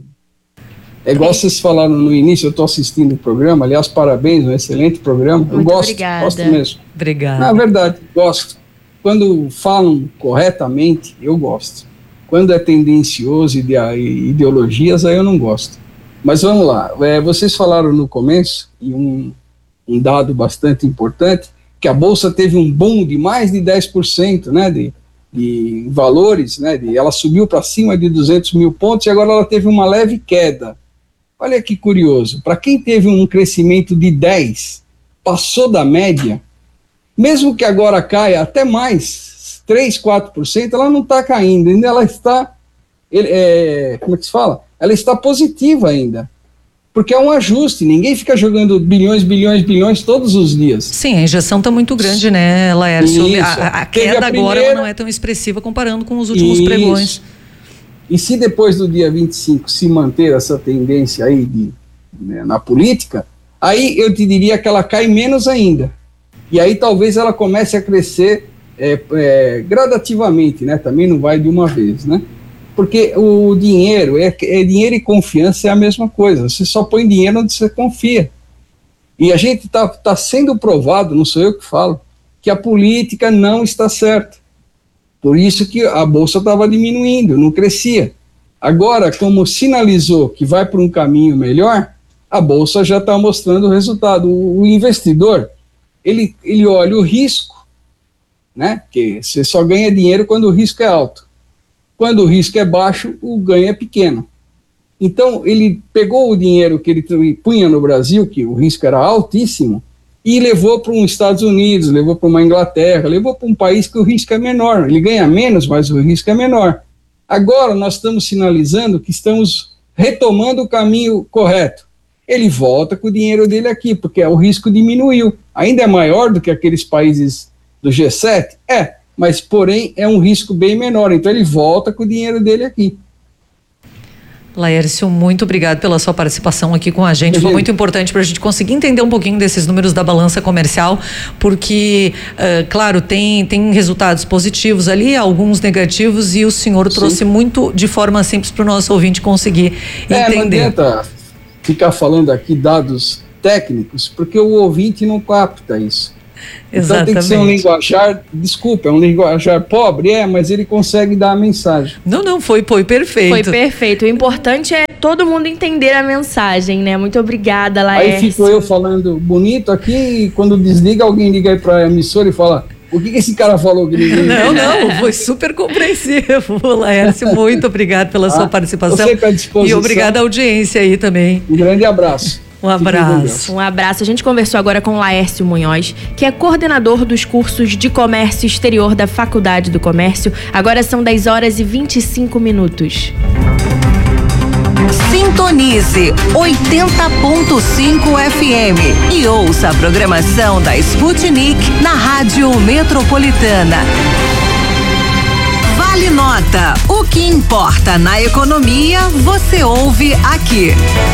É igual vocês falaram no início, eu estou assistindo o programa, aliás, parabéns, um excelente programa. Muito eu gosto, obrigada. gosto mesmo. Obrigada. Na verdade, gosto. Quando falam corretamente, eu gosto. Quando é tendencioso e de ideologias, aí eu não gosto. Mas vamos lá, é, vocês falaram no começo, e um, um dado bastante importante, que a Bolsa teve um boom de mais de dez por cento, né, de, de valores, né, de, ela subiu para cima de duzentos mil pontos e agora ela teve uma leve queda. Olha que curioso, para quem teve um crescimento de dez, passou da média, mesmo que agora caia até mais, três, quatro por cento, ela não está caindo, ainda ela está, é, como é que se fala? Ela está positiva ainda, porque é um ajuste, ninguém fica jogando bilhões, bilhões, bilhões todos os dias. Sim, a injeção está muito grande, né, Laércio? A, a, a queda a primeira... agora ela não é tão expressiva comparando com os últimos Isso. pregões. E se depois do dia vinte e cinco se manter essa tendência aí de, né, na política, aí eu te diria que ela cai menos ainda. E aí talvez ela comece a crescer é, é, gradativamente, né? Também não vai de uma vez, né? Porque o dinheiro, é, é dinheiro e confiança é a mesma coisa. Você só põe dinheiro onde você confia. E a gente está tá sendo provado, não sou eu que falo, que a política não está certa. Por isso que a Bolsa estava diminuindo, não crescia. Agora, como sinalizou que vai para um caminho melhor, a Bolsa já está mostrando o resultado. O, o investidor, ele, ele olha o risco, né? Porque você só ganha dinheiro quando o risco é alto. Quando o risco é baixo, o ganho é pequeno. Então, ele pegou o dinheiro que ele punha no Brasil, que o risco era altíssimo, e levou para os Estados Unidos, levou para uma Inglaterra, levou para um país que o risco é menor. Ele ganha menos, mas o risco é menor. Agora nós estamos sinalizando que estamos retomando o caminho correto. Ele volta com o dinheiro dele aqui, porque o risco diminuiu. Ainda é maior do que aqueles países do G sete? É, mas porém é um risco bem menor. Então ele volta com o dinheiro dele aqui. Laércio, muito obrigado pela sua participação aqui com a gente. Foi muito importante para a gente conseguir entender um pouquinho desses números da balança comercial, porque, uh, claro, tem, tem resultados positivos ali, alguns negativos, e o senhor Sim. trouxe muito de forma simples para o nosso ouvinte conseguir é, entender. Não adianta ficar falando aqui dados técnicos, porque o ouvinte não capta isso. Exatamente. Então tem que ser um linguajar, desculpa, é um linguajar pobre, é, mas ele consegue dar a mensagem. Não, não, foi, foi perfeito. Foi perfeito. O importante é todo mundo entender a mensagem, né? Muito obrigada, Laércio. Aí fico eu falando bonito aqui, e quando desliga, alguém liga aí pra emissora e fala: o que, que esse cara falou? Que ninguém... Não, não, foi super compreensivo, Laércio. Muito obrigado pela ah, sua participação. Sempre à disposição. E obrigado à audiência aí também. Um grande abraço. Um abraço. Um abraço. A gente conversou agora com Laércio Munhoz, que é coordenador dos cursos de comércio exterior da Faculdade do Comércio. Agora são dez horas e vinte e cinco minutos. Sintonize oitenta ponto cinco F M e ouça a programação da Sputnik na Rádio Metropolitana. Vale Nota. O que importa na economia, você ouve aqui.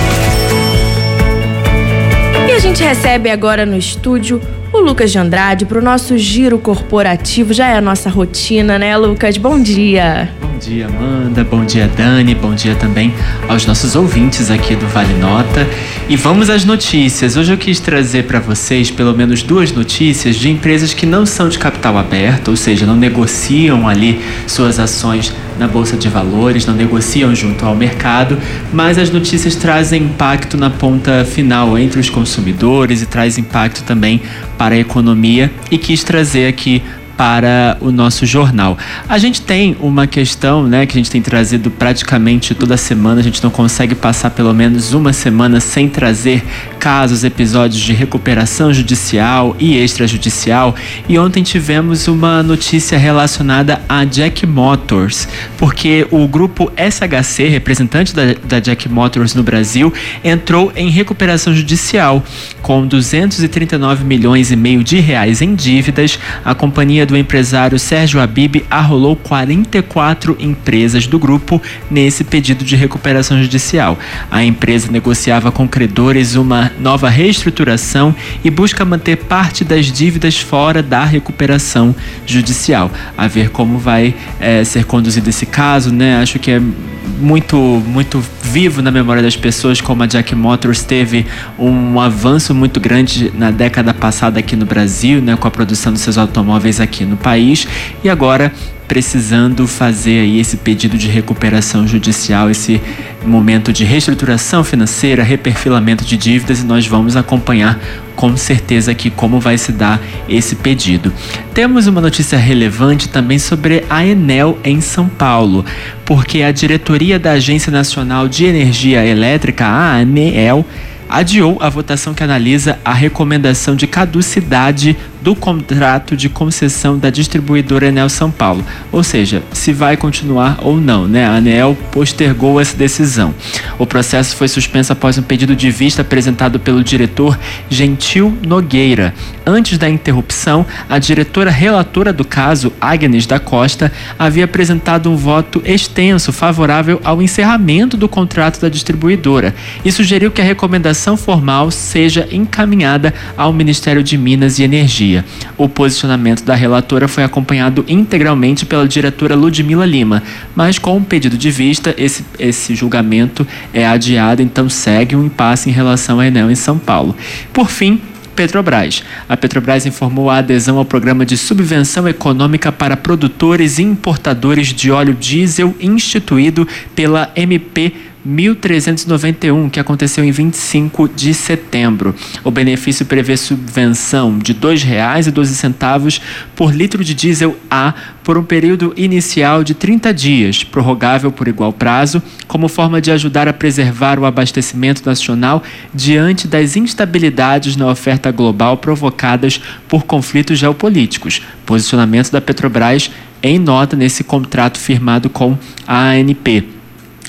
E a gente recebe agora no estúdio o Lucas de Andrade para o nosso giro corporativo. Já é a nossa rotina, né, Lucas? Bom dia. Bom dia, Amanda. Bom dia, Dani. Bom dia também aos nossos ouvintes aqui do Vale Nota. E vamos às notícias. Hoje eu quis trazer para vocês pelo menos duas notícias de empresas que não são de capital aberto, ou seja, não negociam ali suas ações na Bolsa de Valores, não negociam junto ao mercado, mas as notícias trazem impacto na ponta final entre os consumidores e traz impacto também para a economia, e quis trazer aqui para o nosso jornal. A gente tem uma questão, né, que a gente tem trazido praticamente toda semana. A gente não consegue passar pelo menos uma semana sem trazer casos, episódios de recuperação judicial e extrajudicial. E ontem tivemos uma notícia relacionada a Jack Motors, porque o grupo S H C, representante da, da Jack Motors no Brasil, entrou em recuperação judicial com duzentos e trinta e nove milhões e meio de reais em dívidas. A companhia do empresário Sérgio Habib arrolou quarenta e quatro empresas do grupo nesse pedido de recuperação judicial. A empresa negociava com credores uma nova reestruturação e busca manter parte das dívidas fora da recuperação judicial. A ver como vai é, ser conduzido esse caso, né? Acho que é muito, muito vivo na memória das pessoas como a Jack Motors teve um avanço muito grande na década passada aqui no Brasil, né, com a produção dos seus automóveis aqui no país, e agora precisando fazer aí esse pedido de recuperação judicial, esse momento de reestruturação financeira, reperfilamento de dívidas, e nós vamos acompanhar com certeza aqui como vai se dar esse pedido. Temos uma notícia relevante também sobre a Enel em São Paulo, porque a diretoria da Agência Nacional de Energia Elétrica, a ANEEL, adiou a votação que analisa a recomendação de caducidade do contrato de concessão da distribuidora Enel São Paulo, ou seja, se vai continuar ou não, né? A ANEEL postergou essa decisão. O processo foi suspenso após um pedido de vista apresentado pelo diretor Gentil Nogueira. Antes da interrupção, a diretora relatora do caso, Agnes da Costa, havia apresentado um voto extenso favorável ao encerramento do contrato da distribuidora e sugeriu que a recomendação formal seja encaminhada ao Ministério de Minas e Energia. O posicionamento da relatora foi acompanhado integralmente pela diretora Ludmila Lima, mas com um pedido de vista, esse, esse julgamento é adiado, então segue um impasse em relação à Enel em São Paulo. Por fim, Petrobras. A Petrobras informou a adesão ao programa de subvenção econômica para produtores e importadores de óleo diesel instituído pela M P mil trezentos e noventa e um, que aconteceu em vinte e cinco de setembro. O benefício prevê subvenção de dois reais e doze centavos por litro de diesel A por um período inicial de trinta dias, prorrogável por igual prazo, como forma de ajudar a preservar o abastecimento nacional diante das instabilidades na oferta global provocadas por conflitos geopolíticos. Posicionamento da Petrobras em nota nesse contrato firmado com a A N P.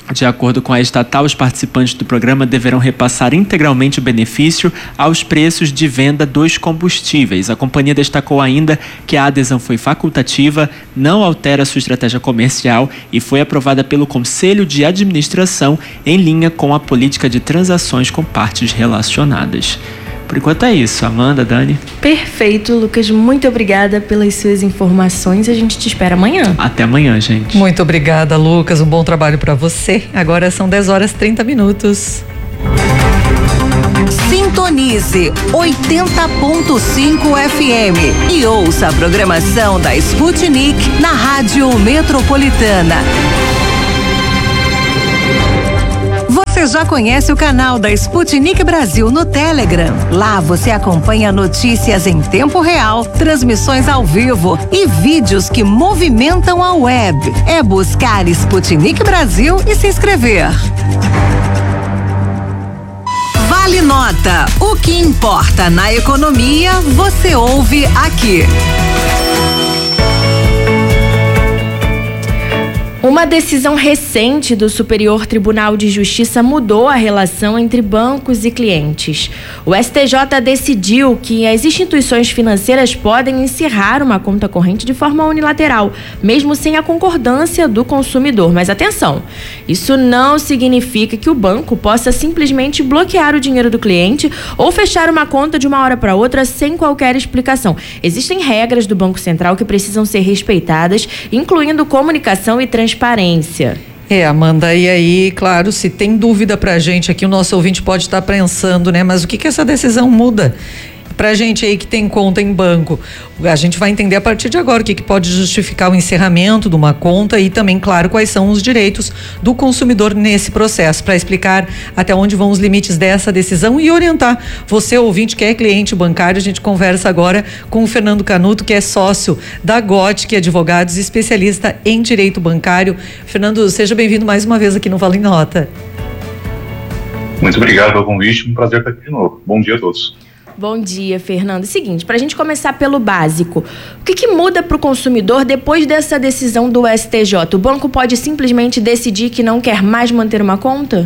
De acordo com a estatal, os participantes do programa deverão repassar integralmente o benefício aos preços de venda dos combustíveis. A companhia destacou ainda que a adesão foi facultativa, não altera sua estratégia comercial e foi aprovada pelo Conselho de Administração em linha com a política de transações com partes relacionadas. Por enquanto é isso. Amanda, Dani. Perfeito, Lucas. Muito obrigada pelas suas informações. A gente te espera amanhã. Até amanhã, gente. Muito obrigada, Lucas. Um bom trabalho para você. Agora são dez horas e trinta minutos. Sintonize oitenta ponto cinco F M e ouça a programação da Sputnik na Rádio Metropolitana. Você já conhece o canal da Sputnik Brasil no Telegram? Lá você acompanha notícias em tempo real, transmissões ao vivo e vídeos que movimentam a web. É buscar Sputnik Brasil e se inscrever. Vale Nota. O que importa na economia, você ouve aqui. Uma decisão recente do Superior Tribunal de Justiça mudou a relação entre bancos e clientes. O S T J decidiu que as instituições financeiras podem encerrar uma conta corrente de forma unilateral, mesmo sem a concordância do consumidor. Mas atenção, isso não significa que o banco possa simplesmente bloquear o dinheiro do cliente ou fechar uma conta de uma hora para outra sem qualquer explicação. Existem regras do Banco Central que precisam ser respeitadas, incluindo comunicação e transparência. Transparência. É, Amanda, e aí, claro, se tem dúvida pra gente aqui, o nosso ouvinte pode estar pensando, né? Mas o que que essa decisão muda? Pra gente aí que tem conta em banco, a gente vai entender a partir de agora o que que pode justificar o encerramento de uma conta e também, claro, quais são os direitos do consumidor nesse processo, para explicar até onde vão os limites dessa decisão e orientar você, ouvinte, que é cliente bancário. A gente conversa agora com o Fernando Canuto, que é sócio da Gothic Advogados, especialista em direito bancário. Fernando, seja bem-vindo mais uma vez aqui no Vale Nota. Muito obrigado pelo convite, um prazer estar aqui de novo. Bom dia a todos. Bom dia, Fernando. Seguinte, para a gente começar pelo básico, o que, que muda para o consumidor depois dessa decisão do S T J? O banco pode simplesmente decidir que não quer mais manter uma conta?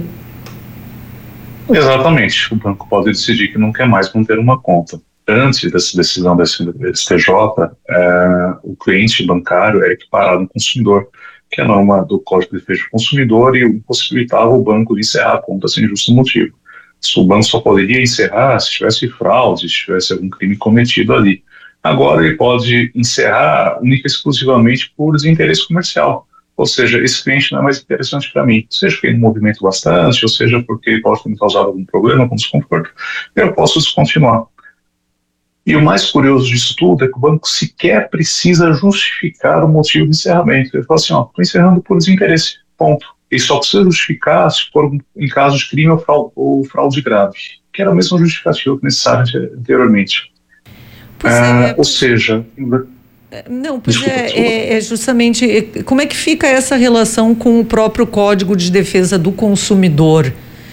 Exatamente. O banco pode decidir que não quer mais manter uma conta. Antes dessa decisão do S T J, é, o cliente bancário era equiparado ao consumidor, que é a norma do Código de Defesa do Consumidor, e possibilitava o banco de encerrar a conta sem justo motivo. O banco só poderia encerrar se tivesse fraude, se tivesse algum crime cometido ali. Agora ele pode encerrar única e exclusivamente por desinteresse comercial. Ou seja, esse cliente não é mais interessante para mim. Seja porque ele movimenta bastante, ou seja porque ele pode ter me causado algum problema com desconforto, eu posso descontinuar. E o mais curioso disso tudo é que o banco sequer precisa justificar o motivo de encerramento. Ele fala assim, ó, estou encerrando por desinteresse, ponto. Ele só precisa justificar se for em caso de crime ou fraude, ou fraude grave, que era a mesma justificativa necessária anteriormente. Pois ah, é, ou seja... Não, pois desculpa, é, desculpa. É, é justamente... Como é que fica essa relação com o próprio Código de Defesa do Consumidor?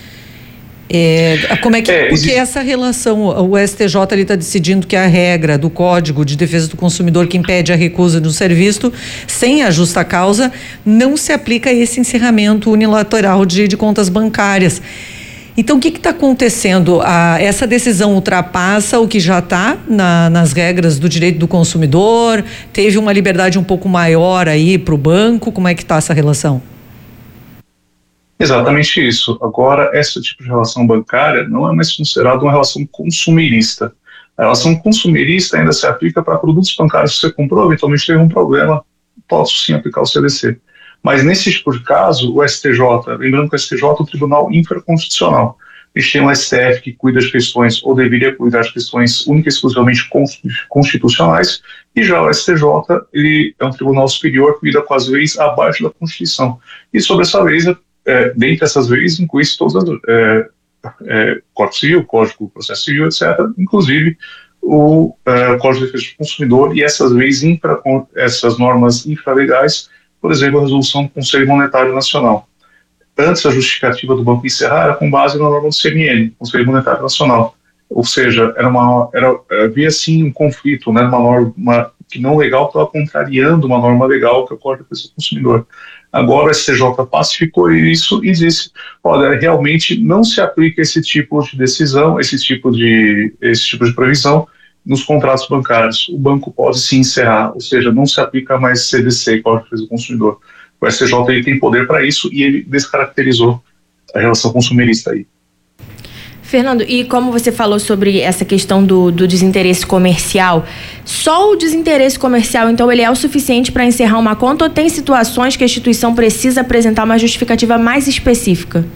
É, como é que... É, porque essa relação, o S T J está decidindo que a regra do Código de Defesa do Consumidor que impede a recusa de um serviço sem a justa causa não se aplica a esse encerramento unilateral de, de contas bancárias. Então, o que está acontecendo? A, essa decisão ultrapassa o que já está na, nas regras do direito do consumidor? Teve uma liberdade um pouco maior aí para o banco? Como é que está essa relação? Exatamente isso. Agora, esse tipo de relação bancária não é mais considerada uma relação consumerista. A relação consumerista ainda se aplica para produtos bancários que você comprou, eventualmente teve um problema, posso sim aplicar o C D C. Mas nesse tipo de caso, o S T J, lembrando que o S T J é o Tribunal Infraconstitucional, eles têm um S T F que cuida das questões, ou deveria cuidar das questões única e exclusivamente constitucionais, e já o S T J, ele é um tribunal superior que cuida com as leis abaixo da Constituição. E sobre essa lei, É, dentre essas leis, inclui-se todas as é, é, Código Civil, Código de Processo Civil, etcétera, inclusive o é, Código de Defesa do Consumidor e essas leis, infra, essas normas infralegais, por exemplo, a resolução do Conselho Monetário Nacional. Antes, a justificativa do banco encerrar era com base na norma do C M N, Conselho Monetário Nacional. Ou seja, era uma, era, havia sim um conflito, né, uma norma que não legal estava contrariando uma norma legal que é o Código de Defesa do Consumidor. Agora o S T J pacificou isso e disse, olha, realmente não se aplica esse tipo de decisão, esse tipo de, esse tipo de previsão nos contratos bancários. O banco pode se encerrar, ou seja, não se aplica mais C D C, Código de Defesa do Consumidor. O S T J ele tem poder para isso e ele descaracterizou a relação consumerista aí. Fernando, e como você falou sobre essa questão do, do desinteresse comercial, só o desinteresse comercial, então, ele é o suficiente para encerrar uma conta ou tem situações que a instituição precisa apresentar uma justificativa mais específica?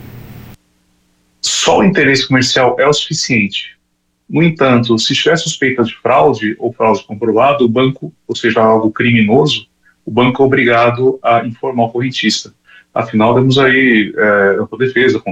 Só o interesse comercial é o suficiente. No entanto, se tiver suspeita de fraude ou fraude comprovado, o banco, ou seja, algo criminoso, o banco é obrigado a informar o correntista. Afinal, temos aí é, ampla defesa,